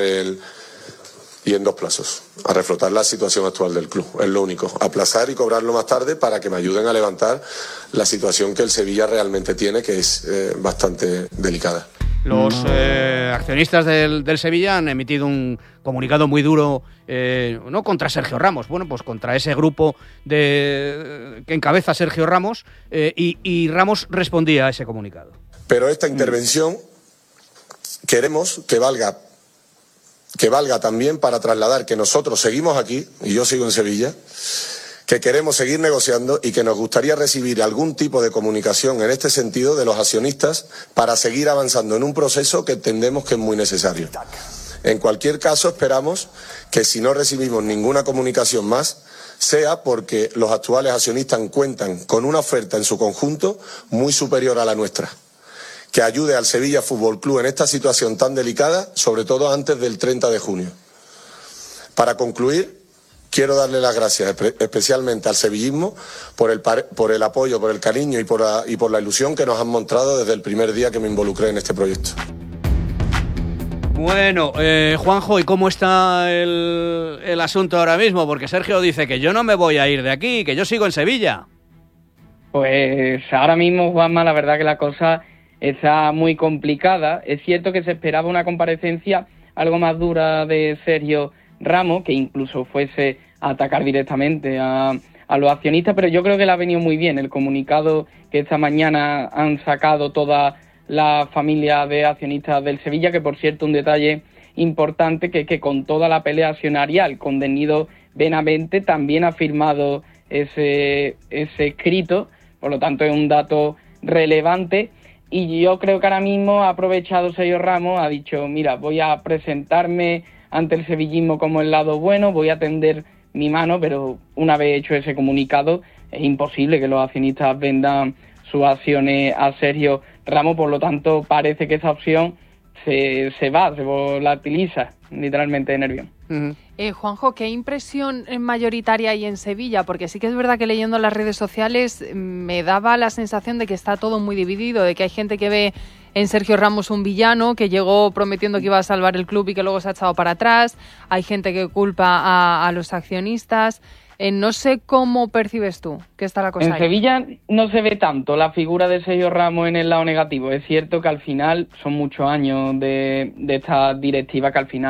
[SPEAKER 16] y en 2 plazos, a reflotar la situación actual del club. Es lo único. Aplazar y cobrarlo más tarde para que me ayuden a levantar la situación que el Sevilla realmente tiene, que es bastante delicada.
[SPEAKER 2] Los accionistas del Sevilla han emitido un comunicado muy duro, no contra Sergio Ramos, bueno, pues contra ese grupo que encabeza Sergio Ramos, y Ramos respondía a ese comunicado.
[SPEAKER 16] Pero esta intervención queremos que valga también para trasladar que nosotros seguimos aquí, y yo sigo en Sevilla, que queremos seguir negociando y que nos gustaría recibir algún tipo de comunicación en este sentido de los accionistas para seguir avanzando en un proceso que entendemos que es muy necesario. En cualquier caso, esperamos que si no recibimos ninguna comunicación más, sea porque los actuales accionistas cuentan con una oferta en su conjunto muy superior a la nuestra, que ayude al Sevilla Fútbol Club en esta situación tan delicada, sobre todo antes del 30 de junio. Para concluir, quiero darle las gracias especialmente al sevillismo por el apoyo, por el cariño y por la ilusión que nos han mostrado desde el primer día que me involucré en este proyecto.
[SPEAKER 2] Bueno, Juanjo, ¿y cómo está el asunto ahora mismo? Porque Sergio dice que yo no me voy a ir de aquí, que yo sigo en Sevilla.
[SPEAKER 14] Pues ahora mismo, Juanma, la verdad que la cosa está muy complicada. Es cierto que se esperaba una comparecencia algo más dura de Sergio Ramos, que incluso fuese a atacar directamente a los accionistas, pero yo creo que le ha venido muy bien el comunicado que esta mañana han sacado toda la familia de accionistas del Sevilla, que por cierto un detalle importante, que con toda la pelea accionarial con Denido Benavente también ha firmado ese escrito, por lo tanto es un dato relevante. Y yo creo que ahora mismo ha aprovechado Sergio Ramos, ha dicho, mira, voy a presentarme ante el sevillismo como el lado bueno, voy a tender mi mano, pero una vez hecho ese comunicado es imposible que los accionistas vendan sus acciones a Sergio Ramos, por lo tanto parece que esa opción se volatiliza literalmente de Nervión.
[SPEAKER 5] Juanjo, ¿qué impresión mayoritaria hay en Sevilla? Porque sí que es verdad que leyendo las redes sociales me daba la sensación de que está todo muy dividido, de que hay gente que ve en Sergio Ramos un villano que llegó prometiendo que iba a salvar el club y que luego se ha echado para atrás, hay gente que culpa a los accionistas. No sé cómo percibes tú que está la cosa
[SPEAKER 14] en
[SPEAKER 5] ahí.
[SPEAKER 14] Sevilla no se ve tanto la figura de Sergio Ramos en el lado negativo. Es cierto que al final son muchos años de esta directiva que al final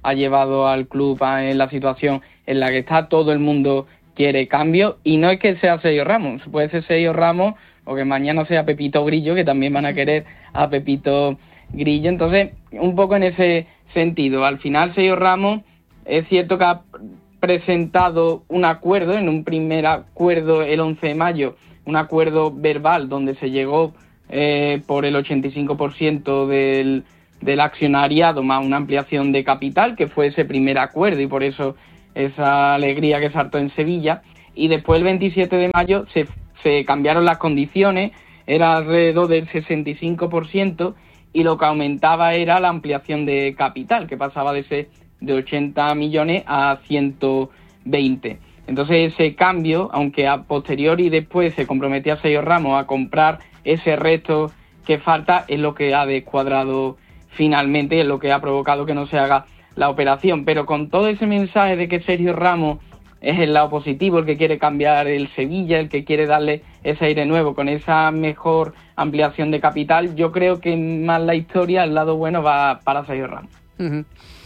[SPEAKER 14] ha llevado al club en la situación en la que está. Todo el mundo quiere cambio, y no es que sea Sergio Ramos, puede ser Sergio Ramos o que mañana sea Pepito Grillo, que también van a querer a Pepito Grillo. Entonces, un poco en ese sentido, al final Sergio Ramos es cierto que ha presentado un acuerdo, en un primer acuerdo el 11 de mayo, un acuerdo verbal donde se llegó por el 85% del accionariado más una ampliación de capital, que fue ese primer acuerdo, y por eso esa alegría que saltó en Sevilla. Y después el 27 de mayo se cambiaron las condiciones, era alrededor del 65%, y lo que aumentaba era la ampliación de capital, que pasaba de 80 millones a 120. Entonces ese cambio, aunque a posteriori después se comprometía Sergio Ramos a comprar ese resto que falta, es lo que ha descuadrado finalmente, es lo que ha provocado que no se haga la operación. Pero con todo ese mensaje de que Sergio Ramos es el lado positivo, el que quiere cambiar el Sevilla, el que quiere darle ese aire nuevo con esa mejor ampliación de capital, yo creo que más la historia, el lado bueno va para Sergio Ramos.
[SPEAKER 2] Uh-huh.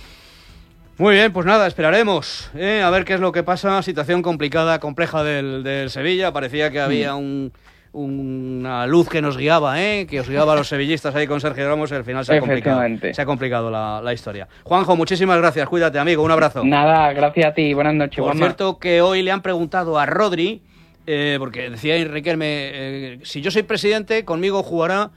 [SPEAKER 2] Muy bien, pues nada, esperaremos a ver qué es lo que pasa. Situación complicada, compleja del Sevilla. Parecía que había una luz que nos guiaba, que os guiaba a los sevillistas ahí con Sergio Ramos, y al final se ha complicado la historia. Juanjo, muchísimas gracias, cuídate, amigo, un abrazo.
[SPEAKER 14] Nada, gracias a ti, buenas noches.
[SPEAKER 2] Por cierto, que hoy le han preguntado a Rodri, porque decía Riquelme, si yo soy presidente, conmigo jugará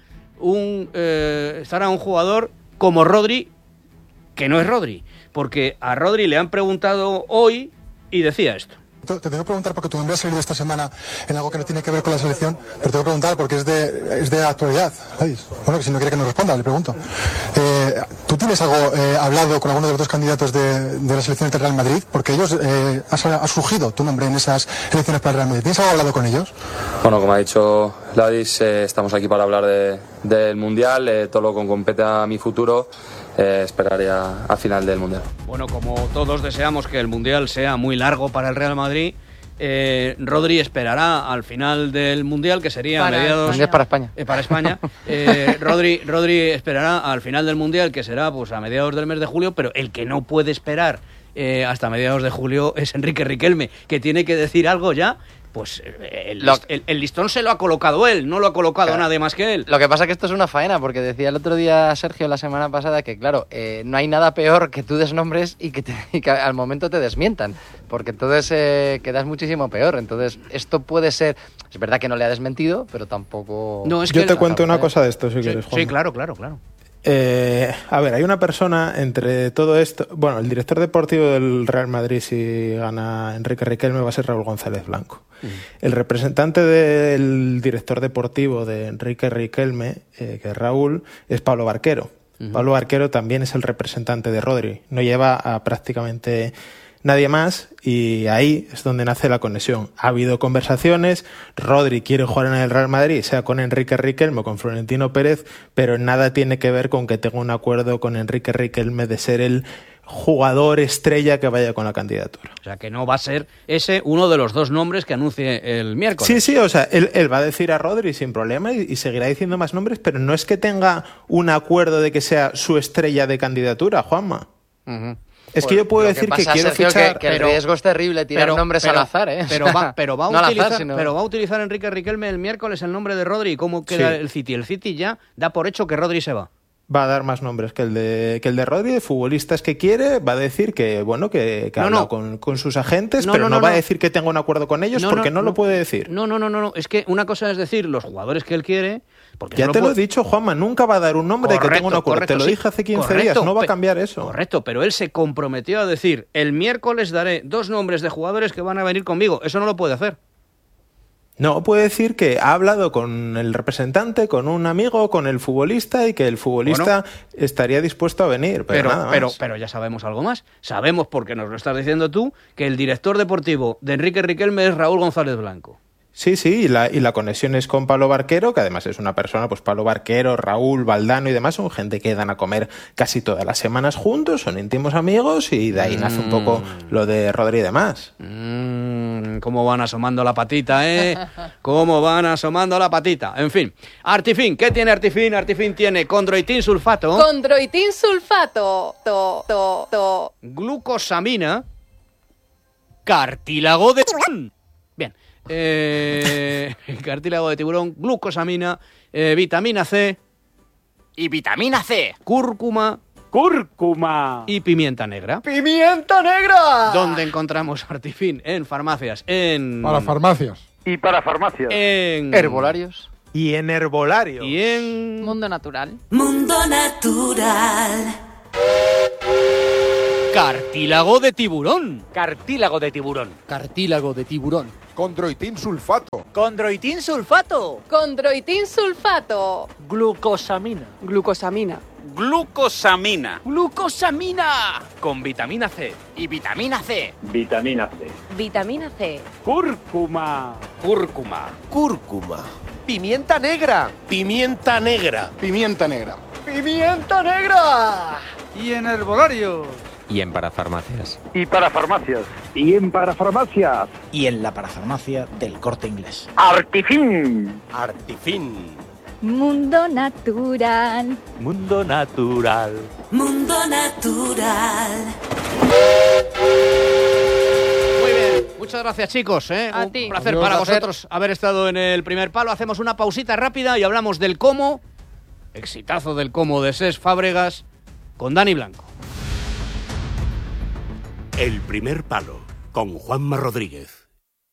[SPEAKER 2] estará un jugador como Rodri, que no es Rodri, porque a Rodri le han preguntado hoy y decía esto.
[SPEAKER 17] Te tengo que preguntar porque tu nombre ha salido esta semana en algo que no tiene que ver con la selección, pero te tengo que preguntar porque es de actualidad. Bueno, que si no quiere que nos responda, le pregunto. ¿Tú tienes algo hablado con alguno de los dos candidatos de la selección del Real Madrid? Porque ellos ha surgido tu nombre en esas elecciones para el Real Madrid. ¿Tienes algo hablado con ellos?
[SPEAKER 18] Bueno, como ha dicho Ladis, estamos aquí para hablar del Mundial, todo lo que compete a mi futuro. Esperaré a final del Mundial.
[SPEAKER 2] Bueno, como todos deseamos que el Mundial sea muy largo para el Real Madrid, Rodri esperará al final del Mundial, que sería a mediados...
[SPEAKER 6] Para España.
[SPEAKER 2] Para España. Rodri esperará al final del Mundial, que será pues a mediados del mes de julio, pero el que no puede esperar hasta mediados de julio es Enrique Riquelme, que tiene que decir algo ya. Pues el listón se lo ha colocado él, no lo ha colocado nadie más que él.
[SPEAKER 6] Lo que pasa es que esto es una faena, porque decía el otro día Sergio la semana pasada que, claro, no hay nada peor que tú des nombres y que al momento te desmientan, porque entonces quedas muchísimo peor. Entonces esto puede ser, es verdad que no le ha desmentido, pero tampoco...
[SPEAKER 4] No, es que yo te cuento una cosa de esto, si quieres, Juan.
[SPEAKER 2] Sí, claro.
[SPEAKER 4] A ver, hay una persona entre todo esto. Bueno, el director deportivo del Real Madrid, si gana Enrique Riquelme, va a ser Raúl González Blanco. El representante del director deportivo de Enrique Riquelme, que es Raúl, es Pablo Barquero. Pablo Barquero también es el representante de Rodri. No lleva a prácticamente nadie más, y ahí es donde nace la conexión. Ha habido conversaciones, Rodri quiere jugar en el Real Madrid, sea con Enrique Riquelme o con Florentino Pérez, pero nada tiene que ver con que tenga un acuerdo con Enrique Riquelme de ser el jugador estrella que vaya con la candidatura.
[SPEAKER 2] O sea, que no va a ser ese uno de los dos nombres que anuncie el miércoles.
[SPEAKER 4] Sí, o sea, él va a decir a Rodri sin problema y seguirá diciendo más nombres, pero no es que tenga un acuerdo de que sea su estrella de candidatura, Juanma. Es que yo puedo decir que quiero fichar...
[SPEAKER 6] Que el riesgo es terrible tirar nombres al azar, ¿eh?
[SPEAKER 2] Pero va a utilizar Enrique Riquelme el miércoles el nombre de Rodri. ¿Cómo queda el City? El City ya da por hecho que Rodri se va.
[SPEAKER 4] Va a dar más nombres que el de Rodri, de futbolistas que quiere. Va a decir que habla con sus agentes, pero no va a decir que tenga un acuerdo con ellos porque no lo puede decir.
[SPEAKER 2] No. Es que una cosa es decir los jugadores que él quiere...
[SPEAKER 4] Ya te lo he dicho, Juanma, nunca va a dar un nombre de que tenga un acuerdo. Te lo dije hace 15 días, no va a cambiar eso.
[SPEAKER 2] Correcto, pero él se comprometió a decir, el miércoles daré 2 nombres de jugadores que van a venir conmigo. Eso no lo puede hacer.
[SPEAKER 4] No, puede decir que ha hablado con el representante, con un amigo, con el futbolista, y que el futbolista estaría dispuesto a venir.
[SPEAKER 2] Pero ya sabemos algo más. Sabemos, porque nos lo estás diciendo tú, que el director deportivo de Enrique Riquelme es Raúl González Blanco.
[SPEAKER 4] Sí, y la conexión es con Pablo Barquero, que además es una persona, pues Pablo Barquero, Raúl, Valdano y demás, son gente que dan a comer casi todas las semanas juntos, son íntimos amigos y de ahí nace un poco lo de Rodri y demás.
[SPEAKER 2] Cómo van asomando la patita, ¿eh? Cómo van asomando la patita. En fin, Artifin, ¿qué tiene Artifin? Artifin tiene condroitin sulfato.
[SPEAKER 5] Condroitin sulfato.
[SPEAKER 2] Glucosamina. Cartílago de tiburón. Bien. Cartílago de tiburón, glucosamina, vitamina C.
[SPEAKER 6] Y vitamina C.
[SPEAKER 2] Cúrcuma. Y pimienta negra.
[SPEAKER 6] ¡Pimienta negra!
[SPEAKER 2] ¿Dónde encontramos Artifin? En farmacias.
[SPEAKER 3] Para farmacias.
[SPEAKER 19] Y para farmacias.
[SPEAKER 2] En
[SPEAKER 6] herbolarios.
[SPEAKER 19] Y en herbolarios.
[SPEAKER 2] Y en
[SPEAKER 5] Mundo Natural.
[SPEAKER 20] Mundo Natural.
[SPEAKER 2] Cartílago de tiburón.
[SPEAKER 6] Cartílago de tiburón.
[SPEAKER 2] Cartílago de tiburón.
[SPEAKER 21] Condroitin sulfato.
[SPEAKER 6] Condroitin sulfato.
[SPEAKER 5] Condroitin sulfato.
[SPEAKER 6] Glucosamina.
[SPEAKER 5] Glucosamina.
[SPEAKER 6] Glucosamina.
[SPEAKER 5] Glucosamina.
[SPEAKER 6] Con vitamina C. Y vitamina C.
[SPEAKER 19] Vitamina C.
[SPEAKER 5] Vitamina C.
[SPEAKER 6] Cúrcuma.
[SPEAKER 20] Pimienta negra.
[SPEAKER 21] Pimienta negra.
[SPEAKER 19] Pimienta negra.
[SPEAKER 6] ¡Pimienta negra!
[SPEAKER 19] Y en herbolarios.
[SPEAKER 13] Y en parafarmacias.
[SPEAKER 19] Y para farmacias. Y en parafarmacias.
[SPEAKER 22] Y en la parafarmacia del Corte Inglés.
[SPEAKER 19] Artifin.
[SPEAKER 5] Mundo Natural.
[SPEAKER 20] Mundo Natural.
[SPEAKER 2] Muy bien, muchas gracias chicos, ¿eh?
[SPEAKER 5] A
[SPEAKER 2] Un
[SPEAKER 5] ti.
[SPEAKER 2] placer
[SPEAKER 3] Adiós.
[SPEAKER 2] para vosotros haber estado en el primer palo. Hacemos una pausita rápida y hablamos del cómo. Exitazo del cómo de Cesc Fábregas con Dani Blanco.
[SPEAKER 7] El primer palo con Juanma Rodríguez.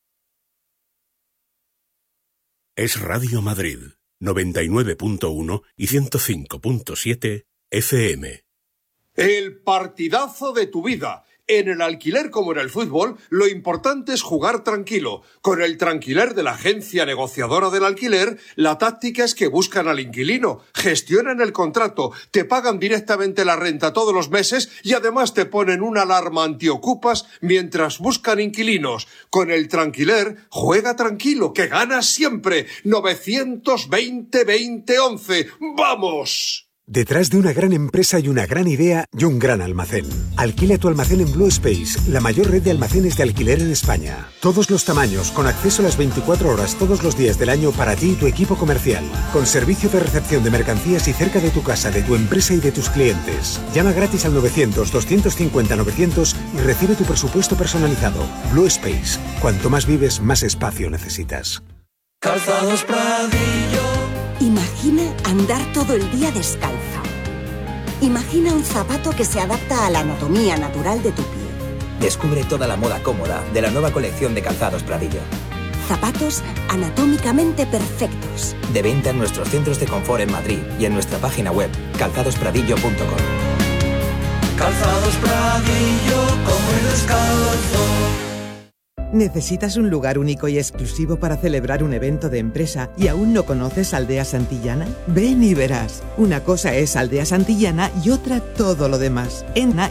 [SPEAKER 7] Es Radio Madrid 99.1 y 105.7 FM.
[SPEAKER 23] El partidazo de tu vida. En el alquiler como en el fútbol, lo importante es jugar tranquilo. Con el Tranquiler de la agencia negociadora del alquiler, la táctica es que buscan al inquilino, gestionan el contrato, te pagan directamente la renta todos los meses y además te ponen una alarma antiocupas mientras buscan inquilinos. Con el Tranquiler, juega tranquilo, que ganas siempre. 920-2011. ¡Vamos!
[SPEAKER 24] Detrás de una gran empresa hay una gran idea y un gran almacén. Alquila tu almacén en Blue Space, la mayor red de almacenes de alquiler en España. Todos los tamaños, con acceso a las 24 horas todos los días del año para ti y tu equipo comercial. Con servicio de recepción de mercancías y cerca de tu casa, de tu empresa y de tus clientes. Llama gratis al 900-250-900 y recibe tu presupuesto personalizado. Blue Space. Cuanto más vives, más espacio necesitas.
[SPEAKER 20] Calzados Pradillo. Imagina andar todo el día descalzo. Imagina un zapato que se adapta a la anatomía natural de tu pie.
[SPEAKER 13] Descubre toda la moda cómoda de la nueva colección de Calzados Pradillo.
[SPEAKER 20] Zapatos anatómicamente perfectos.
[SPEAKER 13] De venta en nuestros centros de confort en Madrid y en nuestra página web calzadospradillo.com.
[SPEAKER 20] Calzados Pradillo, como el descalzo.
[SPEAKER 25] ¿Necesitas un lugar único y exclusivo para celebrar un evento de empresa y aún no conoces Aldea Santillana? Ven y verás. Una cosa es Aldea Santillana y otra todo lo demás. Entra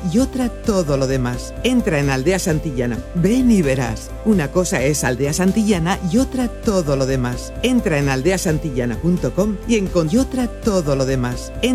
[SPEAKER 25] en Aldea Santillana. Ven y verás. Una cosa es Aldea Santillana y otra todo lo demás. Entra en aldeasantillana.com y otra todo lo demás.